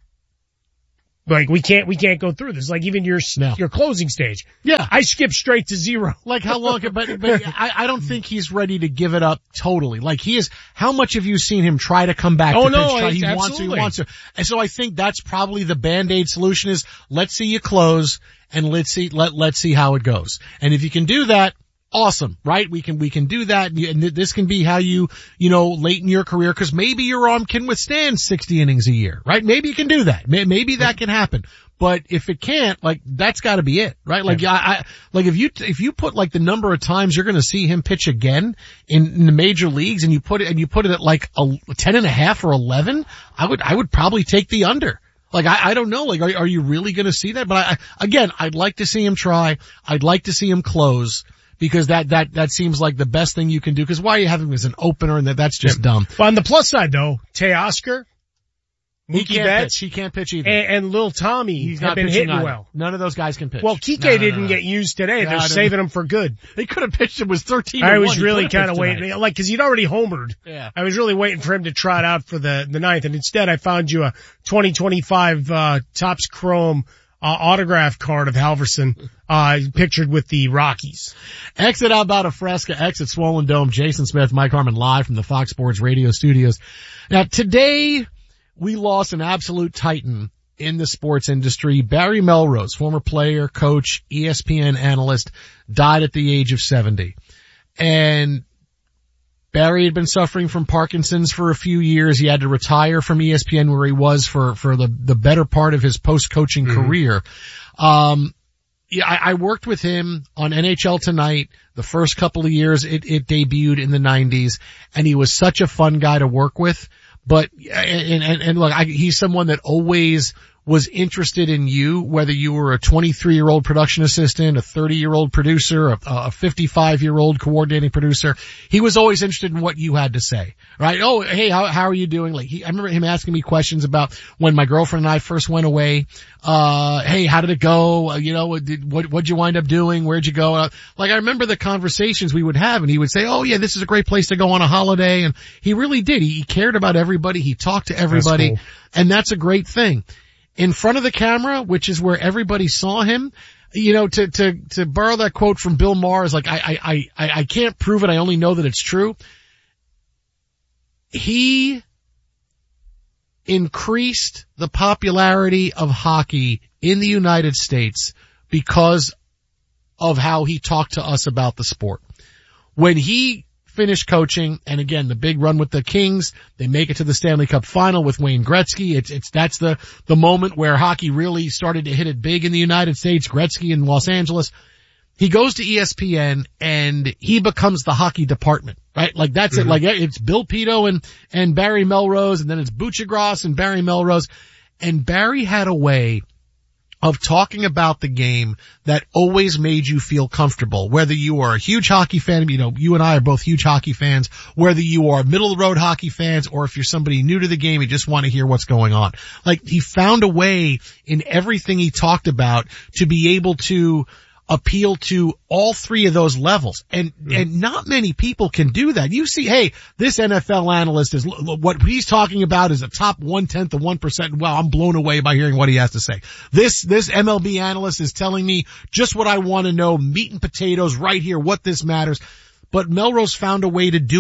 Like, we can't, we can't go through this. Like, even your, no. your closing stage. Yeah. I skipped straight to zero. Like, how long, but, but I, I don't think he's ready to give it up totally. Like, he is, how much have you seen him try to come back oh, to no, pitch? Try, he absolutely. wants to, he wants to. And so I think that's probably the Band-Aid solution is, let's see you close, and let's see, let, let's see how it goes. And if you can do that, awesome, right? We can, we can do that. And this can be how you, you know, late in your career, cause maybe your arm can withstand sixty innings a year, right? Maybe you can do that. Maybe that can happen. But if it can't, like, that's gotta be it, right? Like, I, I, like if you, if you put like the number of times you're gonna see him pitch again in, in the major leagues and you put it, and you put it at like a ten and a half or eleven, I would, I would probably take the under. Like, I, I don't know, like, are, are you really gonna see that? But I, I, again, I'd like to see him try. I'd like to see him close. Because that, that, that seems like the best thing you can do. Cause why are you having him as an opener and that, that's just dumb. Well, on the plus side though, Teoscar, he Mookie can't Betts, pitch. He can't pitch either. And, and Lil Tommy He's have not been hitting either. well. None of those guys can pitch. Well, Kike no, no, didn't no, no. get used today. No, They're no, saving no. him for good. They could have pitched him was thirteen. I to was one. really kind of waiting, tonight. like, cause he'd already homered. Yeah. I was really waiting for him to trot out for the, the ninth. And instead I found you a twenty twenty-five, uh, Topps Chrome, uh, autograph card of Halverson, uh, pictured with the Rockies. Exit out about a Fresca, exit Swollen Dome. Jason Smith, Mike Harmon live from the Fox Sports Radio studios. Now today we lost an absolute titan in the sports industry. Barry Melrose, former player, coach, E S P N analyst, died at the age of seventy. And Barry had been suffering from Parkinson's for a few years. He had to retire from E S P N where he was for, for the, the better part of his post-coaching mm-hmm. career. Um, yeah, I, I worked with him on N H L Tonight the first couple of years. It, it debuted in the nineties, and he was such a fun guy to work with. But, and, and, and look, I, he's someone that always was interested in you, whether you were a twenty-three year old production assistant, a thirty year old producer, a, a fifty-five year old coordinating producer. He was always interested in what you had to say, right? Oh, hey, how, how are you doing? Like, he, I remember him asking me questions about when my girlfriend and I first went away. Uh, hey, how did it go? Uh, you know, did, what, what'd you wind up doing? Where'd you go? Uh, like, I remember the conversations we would have, and he would say, oh yeah, this is a great place to go on a holiday. And he really did. He, he cared about everybody. He talked to everybody. That's cool. And that's a great thing. In front of the camera, which is where everybody saw him, you know, to, to, to borrow that quote from Bill Maher is like, I, I, I, I can't prove it. I only know that it's true. He increased the popularity of hockey in the United States because of how he talked to us about the sport. When he finished coaching, and again, the big run with the Kings, they make it to the Stanley Cup final with Wayne Gretzky. It's, it's, that's the, the moment where hockey really started to hit it big in the United States, Gretzky in Los Angeles. He goes to E S P N and he becomes the hockey department, right? Like that's mm-hmm. it. Like it's Bill Pito and, and Barry Melrose, and then it's Buccigross and Barry Melrose. And Barry had a way of talking about the game that always made you feel comfortable, whether you are a huge hockey fan, you know, you and I are both huge hockey fans, whether you are middle of the road hockey fans, or if you're somebody new to the game, you just want to hear what's going on. Like, he found a way in everything he talked about to be able to appeal to all three of those levels. And, mm. and not many people can do that. You see, hey, this N F L analyst is, what he's talking about is a top one-tenth of one percent. Wow, I'm blown away by hearing what he has to say. This, this M L B analyst is telling me just what I want to know, meat and potatoes right here, what this matters. But Melrose found a way to do it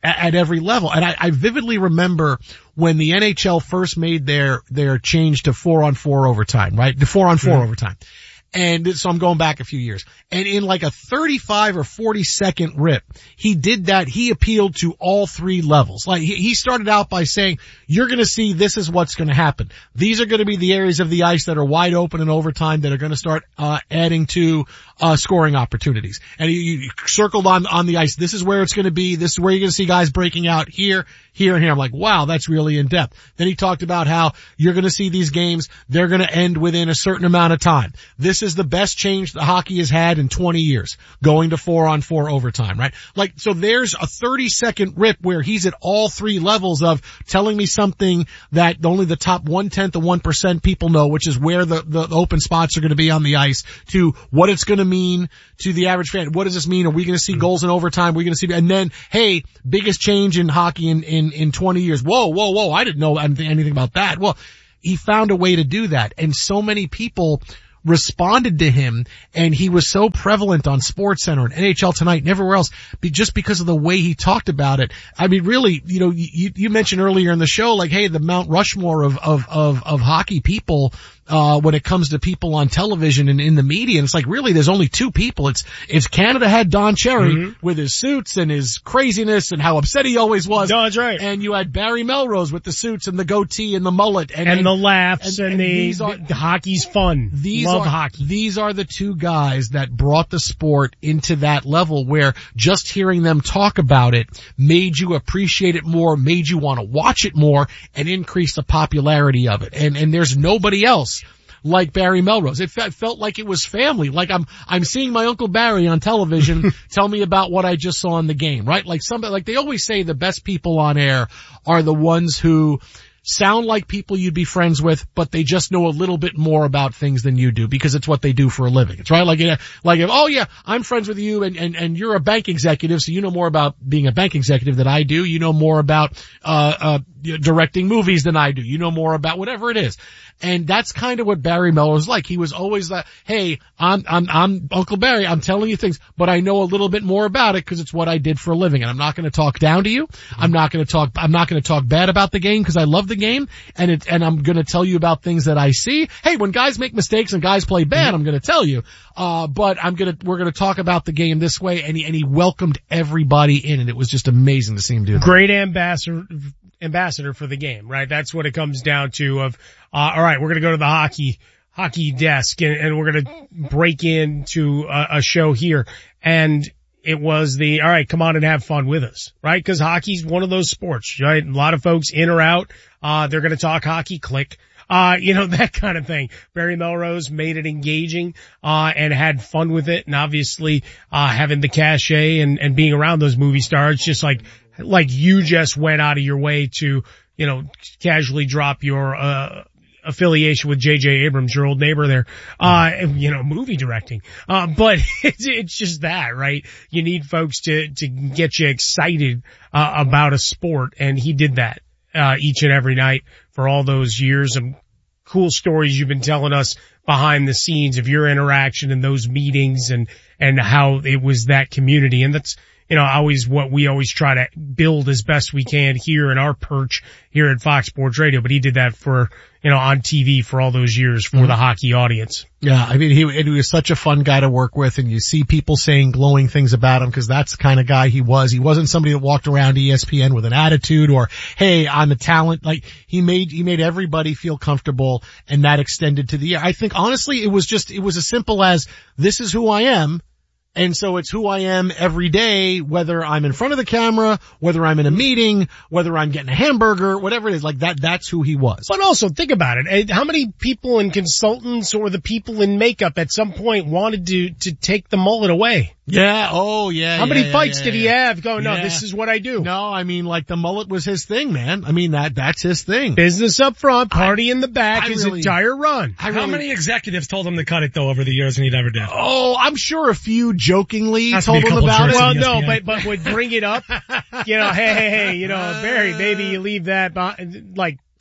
at, at every level. And I, I vividly remember when the N H L first made their, their change to four on four overtime, right? The four on four mm-hmm. overtime. And so I'm going back a few years. And in like a thirty-five or forty second rip, he did that. He appealed to all three levels. Like he, he started out by saying, you're going to see this is what's going to happen. These are going to be the areas of the ice that are wide open in overtime that are going to start, uh, adding to, uh, scoring opportunities. And he, he circled on, on the ice. This is where it's going to be. This is where you're going to see guys breaking out here, here, and here. I'm like, wow, that's really in depth. Then he talked about how you're going to see these games. They're going to end within a certain amount of time. This is the best change that hockey has had in twenty years, going to four on four overtime, right? Like, so there's a thirty second rip where he's at all three levels of telling me something that only the top one tenth of one percent people know, which is where the, the open spots are going to be on the ice, to what it's going to mean to the average fan. What does this mean? Are we going to see goals in overtime? Are we going to see, and then, hey, biggest change in hockey in, in, in twenty years. Whoa, whoa, whoa. I didn't know anything about that. Well, he found a way to do that. And so many people responded to him, and he was so prevalent on SportsCenter and N H L Tonight and everywhere else, be, just because of the way he talked about it. I mean, really, you know, you, you mentioned earlier in the show, like, hey, the Mount Rushmore of, of, of, of hockey people, uh, when it comes to people on television and in the media. And it's like, really, there's only two people. It's, it's Canada had Don Cherry mm-hmm. with his suits and his craziness and how upset he always was. No, that's right. And you had Barry Melrose with the suits and the goatee and the mullet. And, and, and the laughs and, and, and the, these are, the hockey's fun. These Love are, hockey. These are the two guys that brought the sport into that level where just hearing them talk about it made you appreciate it more, made you want to watch it more, and increase the popularity of it. And, and there's nobody else like Barry Melrose. It fe- felt like it was family. Like I'm, I'm seeing my Uncle Barry on television tell me about what I just saw in the game, right? Like somebody, like they always say the best people on air are the ones who sound like people you'd be friends with, but they just know a little bit more about things than you do because it's what they do for a living. It's right. Like, you know, like, if, oh yeah, I'm friends with you and, and, and you're a bank executive, so you know more about being a bank executive than I do. You know more about, uh, uh, directing movies than I do. You know more about whatever it is. And that's kind of what Barry Melrose was like. He was always like, hey, I'm, I'm, I'm Uncle Barry. I'm telling you things, but I know a little bit more about it because it's what I did for a living. And I'm not going to talk down to you. I'm not going to talk, I'm not going to talk bad about the game because I love the game. And it, and I'm going to tell you about things that I see. Hey, when guys make mistakes and guys play bad, I'm going to tell you. Uh, but I'm going to, we're going to talk about the game this way. And he, and he welcomed everybody in, and it was just amazing to see him do that. Great ambassador. ambassador for the game, right? That's what it comes down to of, uh, all right, we're going to go to the hockey, hockey desk and, and we're going to break into a, a show here. And it was the, all right, come on and have fun with us, right? Cause hockey's one of those sports, right? A lot of folks in or out, uh, they're going to talk hockey, click. Uh, you know, that kind of thing. Barry Melrose made it engaging, uh, and had fun with it. And obviously, uh, having the cachet and, and being around those movie stars, just like, like you just went out of your way to, you know, casually drop your, uh, affiliation with J J Abrams, your old neighbor there, uh, you know, movie directing. Uh, but it's, it's just that, right? You need folks to, to get you excited, uh, about a sport. And he did that, uh, each and every night for all those years. And cool stories you've been telling us behind the scenes of your interaction in those meetings and, and how it was that community. And that's, you know, always what we always try to build as best we can here in our perch here at Fox Sports Radio. But he did that for, you know, on T V for all those years for mm-hmm. the hockey audience. Yeah, I mean, he, he was such a fun guy to work with, and you see people saying glowing things about him because that's the kind of guy he was. He wasn't somebody that walked around E S P N with an attitude or, hey, I'm a talent. Like, he made, he made everybody feel comfortable, and that extended to the, I think honestly, it was just, it was as simple as, this is who I am. And so it's who I am every day, whether I'm in front of the camera, whether I'm in a meeting, whether I'm getting a hamburger, whatever it is, like that, that's who he was. But also think about it. How many people and consultants or the people in makeup at some point wanted to, to take the mullet away? Yeah. Oh, yeah. How yeah, many yeah, fights yeah, did yeah. he have? Go, no, yeah. this is what I do. No, I mean, like the mullet was his thing, man. I mean, that, that's his thing. Business up front, party I, in the back, I his really, entire run. How really, many executives told him to cut it though over the years and he never did? Oh, I'm sure a few jokingly Has told to him about it. Well, no, but, but would bring it up. You know, hey, hey, hey, you know, Barry, maybe you leave that, like,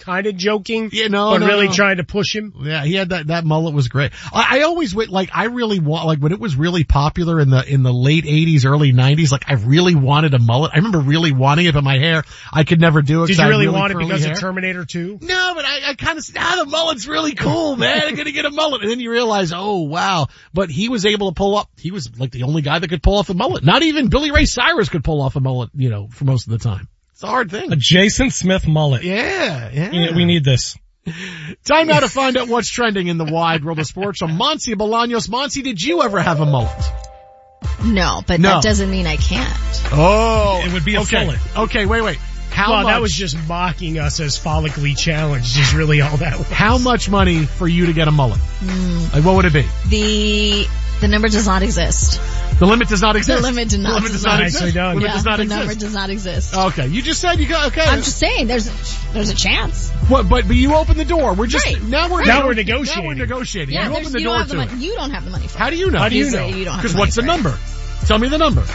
kind of joking, Yeah, no, but no, really no. trying to push him. Yeah, he had that, that mullet was great. I, I always went, like, I really want, like, when it was really popular in the, in the late eighties, early nineties, like, I really wanted a mullet. I remember really wanting it, but my hair, I could never do it. Did 'cause you I had really, really want it curly because hair. of Terminator two? No, but I, I kind of said, ah, the mullet's really cool, man. I'm gonna get a mullet. And then you realize, oh wow. But he was able to pull up, he was like the only guy that could pull off a mullet. Not even Billy Ray Cyrus could pull off a mullet, you know, for most of the time. It's a hard thing. A Jason Smith mullet. Yeah, yeah. Yeah, we need this. Time now to find out what's trending in the wide world of sports. So Monsi Bolaños. Monsi, did you ever have a mullet? No, but No. that doesn't mean I can't. Oh. It would be a okay. mullet. Okay, wait, wait. How well, much? that was just mocking us as follically challenged is really all that was. How much money for you to get a mullet? Mm, Like what would it be? the the number does not exist. The limit does not exist. The limit does not, The limit does not exist. Nicely done. Limit yeah, does not the exist. number does not exist. Okay, you just said you got, okay. I'm just saying, there's there's a chance. What, but, but you open the door. We're just, Right. now we're, Now we're Now negotiating. we're negotiating. Yeah, you there's- open the you door don't have the to money. it. You don't have the money for How it. do you know? How do you You say know? you don't have Because the what's the money for number? Tell me the number.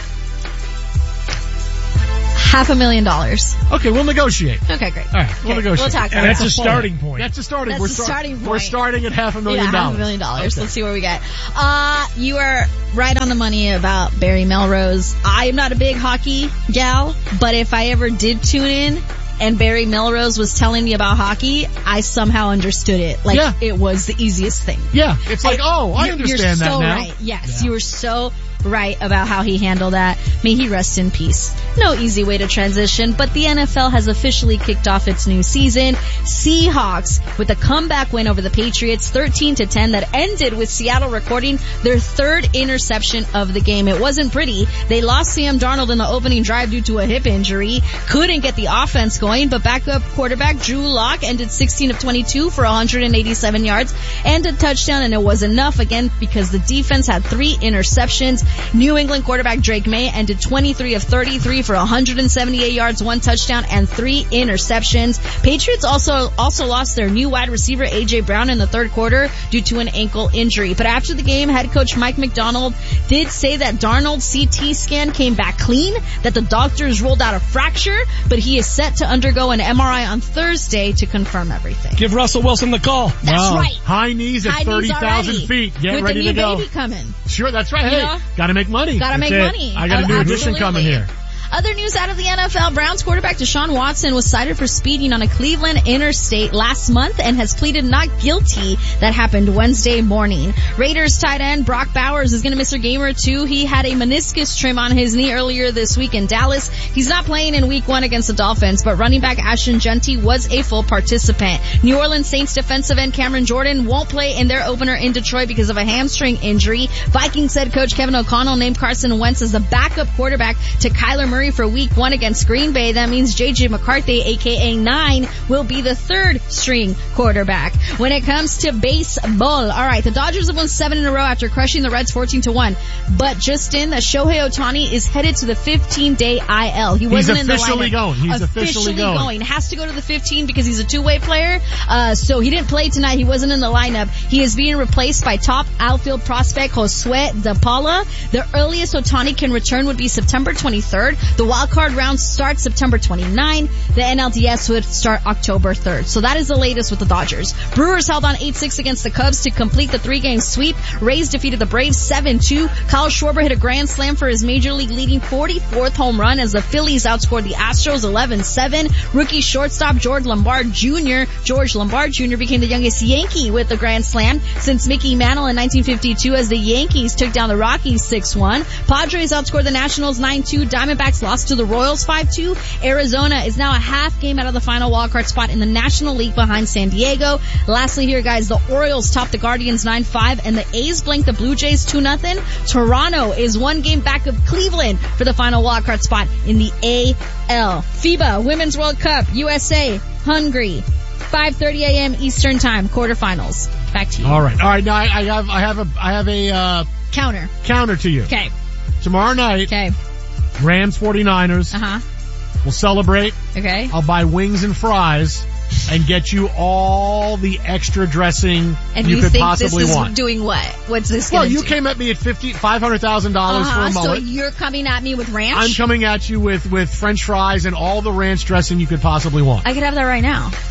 it. Half a million dollars. Okay, we'll negotiate. Okay, great. All right, we'll Okay, negotiate. We'll talk And about that's it. a starting point. That's a starting. That's we're the starting We're point. starting at half a million yeah, dollars. half a million dollars. Okay. Let's see what we get. Uh, you are right on the money about Barry Melrose. I'm not a big hockey gal, but if I ever did tune in and Barry Melrose was telling me about hockey, I somehow understood it. Like, Yeah. it was the easiest thing. Yeah, it's like, oh, I You're- understand you're that so now. Right. Yes, Yeah. you were so right about how he handled that. May he rest in peace. No easy way to transition, but the N F L has officially kicked off its new season. Seahawks with a comeback win over the Patriots, thirteen to ten, that ended with Seattle recording their third interception of the game. It wasn't pretty. They lost Sam Darnold in the opening drive due to a hip injury. Couldn't get the offense going, but backup quarterback Drew Lock ended sixteen of twenty-two for one hundred eighty-seven yards and a touchdown, and it was enough again because the defense had three interceptions. New England quarterback Drake May ended twenty-three of thirty-three for one hundred seventy-eight yards, one touchdown, and three interceptions. Patriots also also lost their new wide receiver A J Brown in the third quarter due to an ankle injury. But after the game, head coach Mike McDonald did say that Darnold's C T scan came back clean, that the doctors ruled out a fracture, but he is set to undergo an M R I on Thursday to confirm everything. Give Russell Wilson the call. That's Wow. right. High knees at High knees thirty thousand already. feet. Get With ready the new to go. baby coming. Sure, that's right. You Hey, know? gotta make money. Gotta That's make it. money. I got a new Uh, addition coming absolutely. here. Other news out of the N F L, Browns quarterback Deshaun Watson was cited for speeding on a Cleveland interstate last month and has pleaded not guilty. That happened Wednesday morning. Raiders tight end Brock Bowers is going to miss a game or two. He had a meniscus trim on his knee earlier this week in Dallas. He's not playing in week one against the Dolphins, but running back Ashton Genty was a full participant. New Orleans Saints defensive end Cameron Jordan won't play in their opener in Detroit because of a hamstring injury. Vikings head coach Kevin O'Connell named Carson Wentz as the backup quarterback to Kyler Murray for week one against Green Bay. That means J J McCarthy, aka Nine, will be the third string quarterback. When it comes to baseball, alright, the Dodgers have won seven in a row after crushing the Reds fourteen to one. But just in, that Shohei Ohtani is headed to the fifteen day I L. He wasn't He's in the officially lineup. going. He's officially going. Has to go to the fifteen because he's a two-way player. Uh, so he didn't play tonight. He wasn't in the lineup. He is being replaced by top outfield prospect Josue De Paula. The earliest Ohtani can return would be September twenty-third. The wild card round starts September twenty-ninth. The N L D S would start October third. So that is the latest with the Dodgers. Brewers held on eight six against the Cubs to complete the three-game sweep. Rays defeated the Braves seven two. Kyle Schwarber hit a grand slam for his major league leading forty-fourth home run as the Phillies outscored the Astros eleven seven. Rookie shortstop George Lombard Junior George Lombard Junior became the youngest Yankee with a grand slam since Mickey Mantle in nineteen fifty-two as the Yankees took down the Rockies six one. Padres outscored the Nationals nine two. Diamondbacks lost to the Royals five two. Arizona is now a half game out of the final wildcard spot in the National League behind San Diego. Lastly here, guys, the Orioles topped the Guardians nine five and the A's blanked the Blue Jays two nothing. Toronto is one game back of Cleveland for the final wildcard spot in the A L. FIBA Women's World Cup, U S A, Hungary, five thirty a.m. Eastern Time, quarterfinals. Back to you. All right. All right. Now I, I have, I have a, I have a, uh, Counter. counter to you. Okay. Tomorrow night. Okay. Rams forty-niners. Uh-huh. We'll celebrate. Okay. I'll buy wings and fries and get you all the extra dressing And you, you, could think possibly this is want. doing what? What's this Well, gonna you do? came at me at fifty, five hundred thousand dollars uh-huh, for a mullet. So you're coming at me with ranch? I'm coming at you with, with French fries and all the ranch dressing you could possibly want. I could have that right now.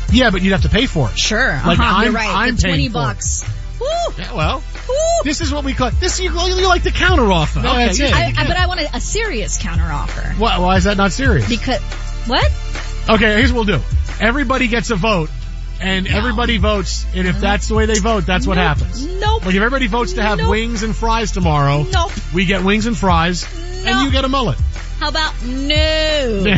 Yeah, but you'd have to pay for it. Sure. Like, uh-huh, I'm, you're right. I'm the twenty paying for bucks. Woo. Yeah, well, Woo. This is what we call, this, you, you like the counter offer. No, okay, that's it. I, I, but I want a, a serious counter offer. Why, why is that not serious? Because, what? Okay, here's what we'll do. Everybody gets a vote, and no. everybody votes, and if that's the way they vote, that's what nope. happens. Nope. Like if everybody votes to have nope. wings and fries tomorrow, nope. we get wings and fries, nope. and you get a mullet. How about no?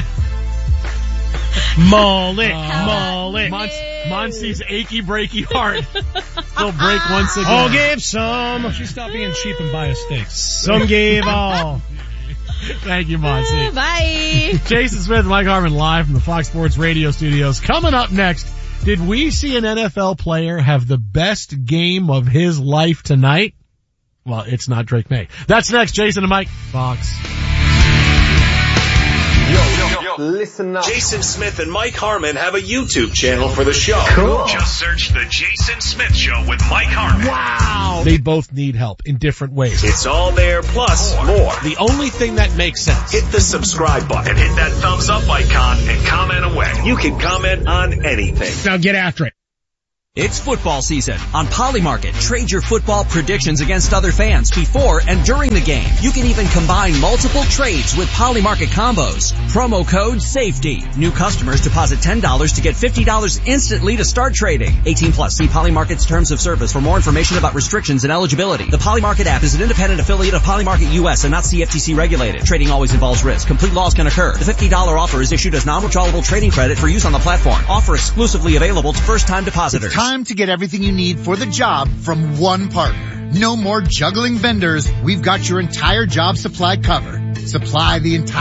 mullet, uh, mullet. Mon- Monsi's achy breaky heart will break once again. I'll give some. She stop being cheap and buy a steak. Some gave all. Thank you, Monsi. Uh, bye. Jason Smith, Mike Harmon live from the Fox Sports Radio studios. Coming up next, did we see an N F L player have the best game of his life tonight? Well, it's not Drake May. That's next. Jason and Mike, Fox. Yo, yo, yo, listen up. Jason Smith and Mike Harmon have a YouTube channel for the show. Cool. Just search The Jason Smith Show with Mike Harmon. Wow. They both need help in different ways. It's all there plus more. more. The only thing that makes sense. Hit the subscribe button, hit that thumbs up icon, and comment away. You can comment on anything. Now get after it. It's football season. On Polymarket, trade your football predictions against other fans before and during the game. You can even combine multiple trades with Polymarket combos. Promo code SAFETY. New customers deposit ten dollars to get fifty dollars instantly to start trading. eighteen plus. See Polymarket's terms of service for more information about restrictions and eligibility. The Polymarket app is an independent affiliate of Polymarket U S and not C F T C regulated. Trading always involves risk. Complete loss can occur. The fifty dollars offer is issued as non-withdrawable trading credit for use on the platform. Offer exclusively available to first-time depositors. Time to get everything you need for the job from one partner. No more juggling vendors. We've got your entire job supply covered. Supply the entire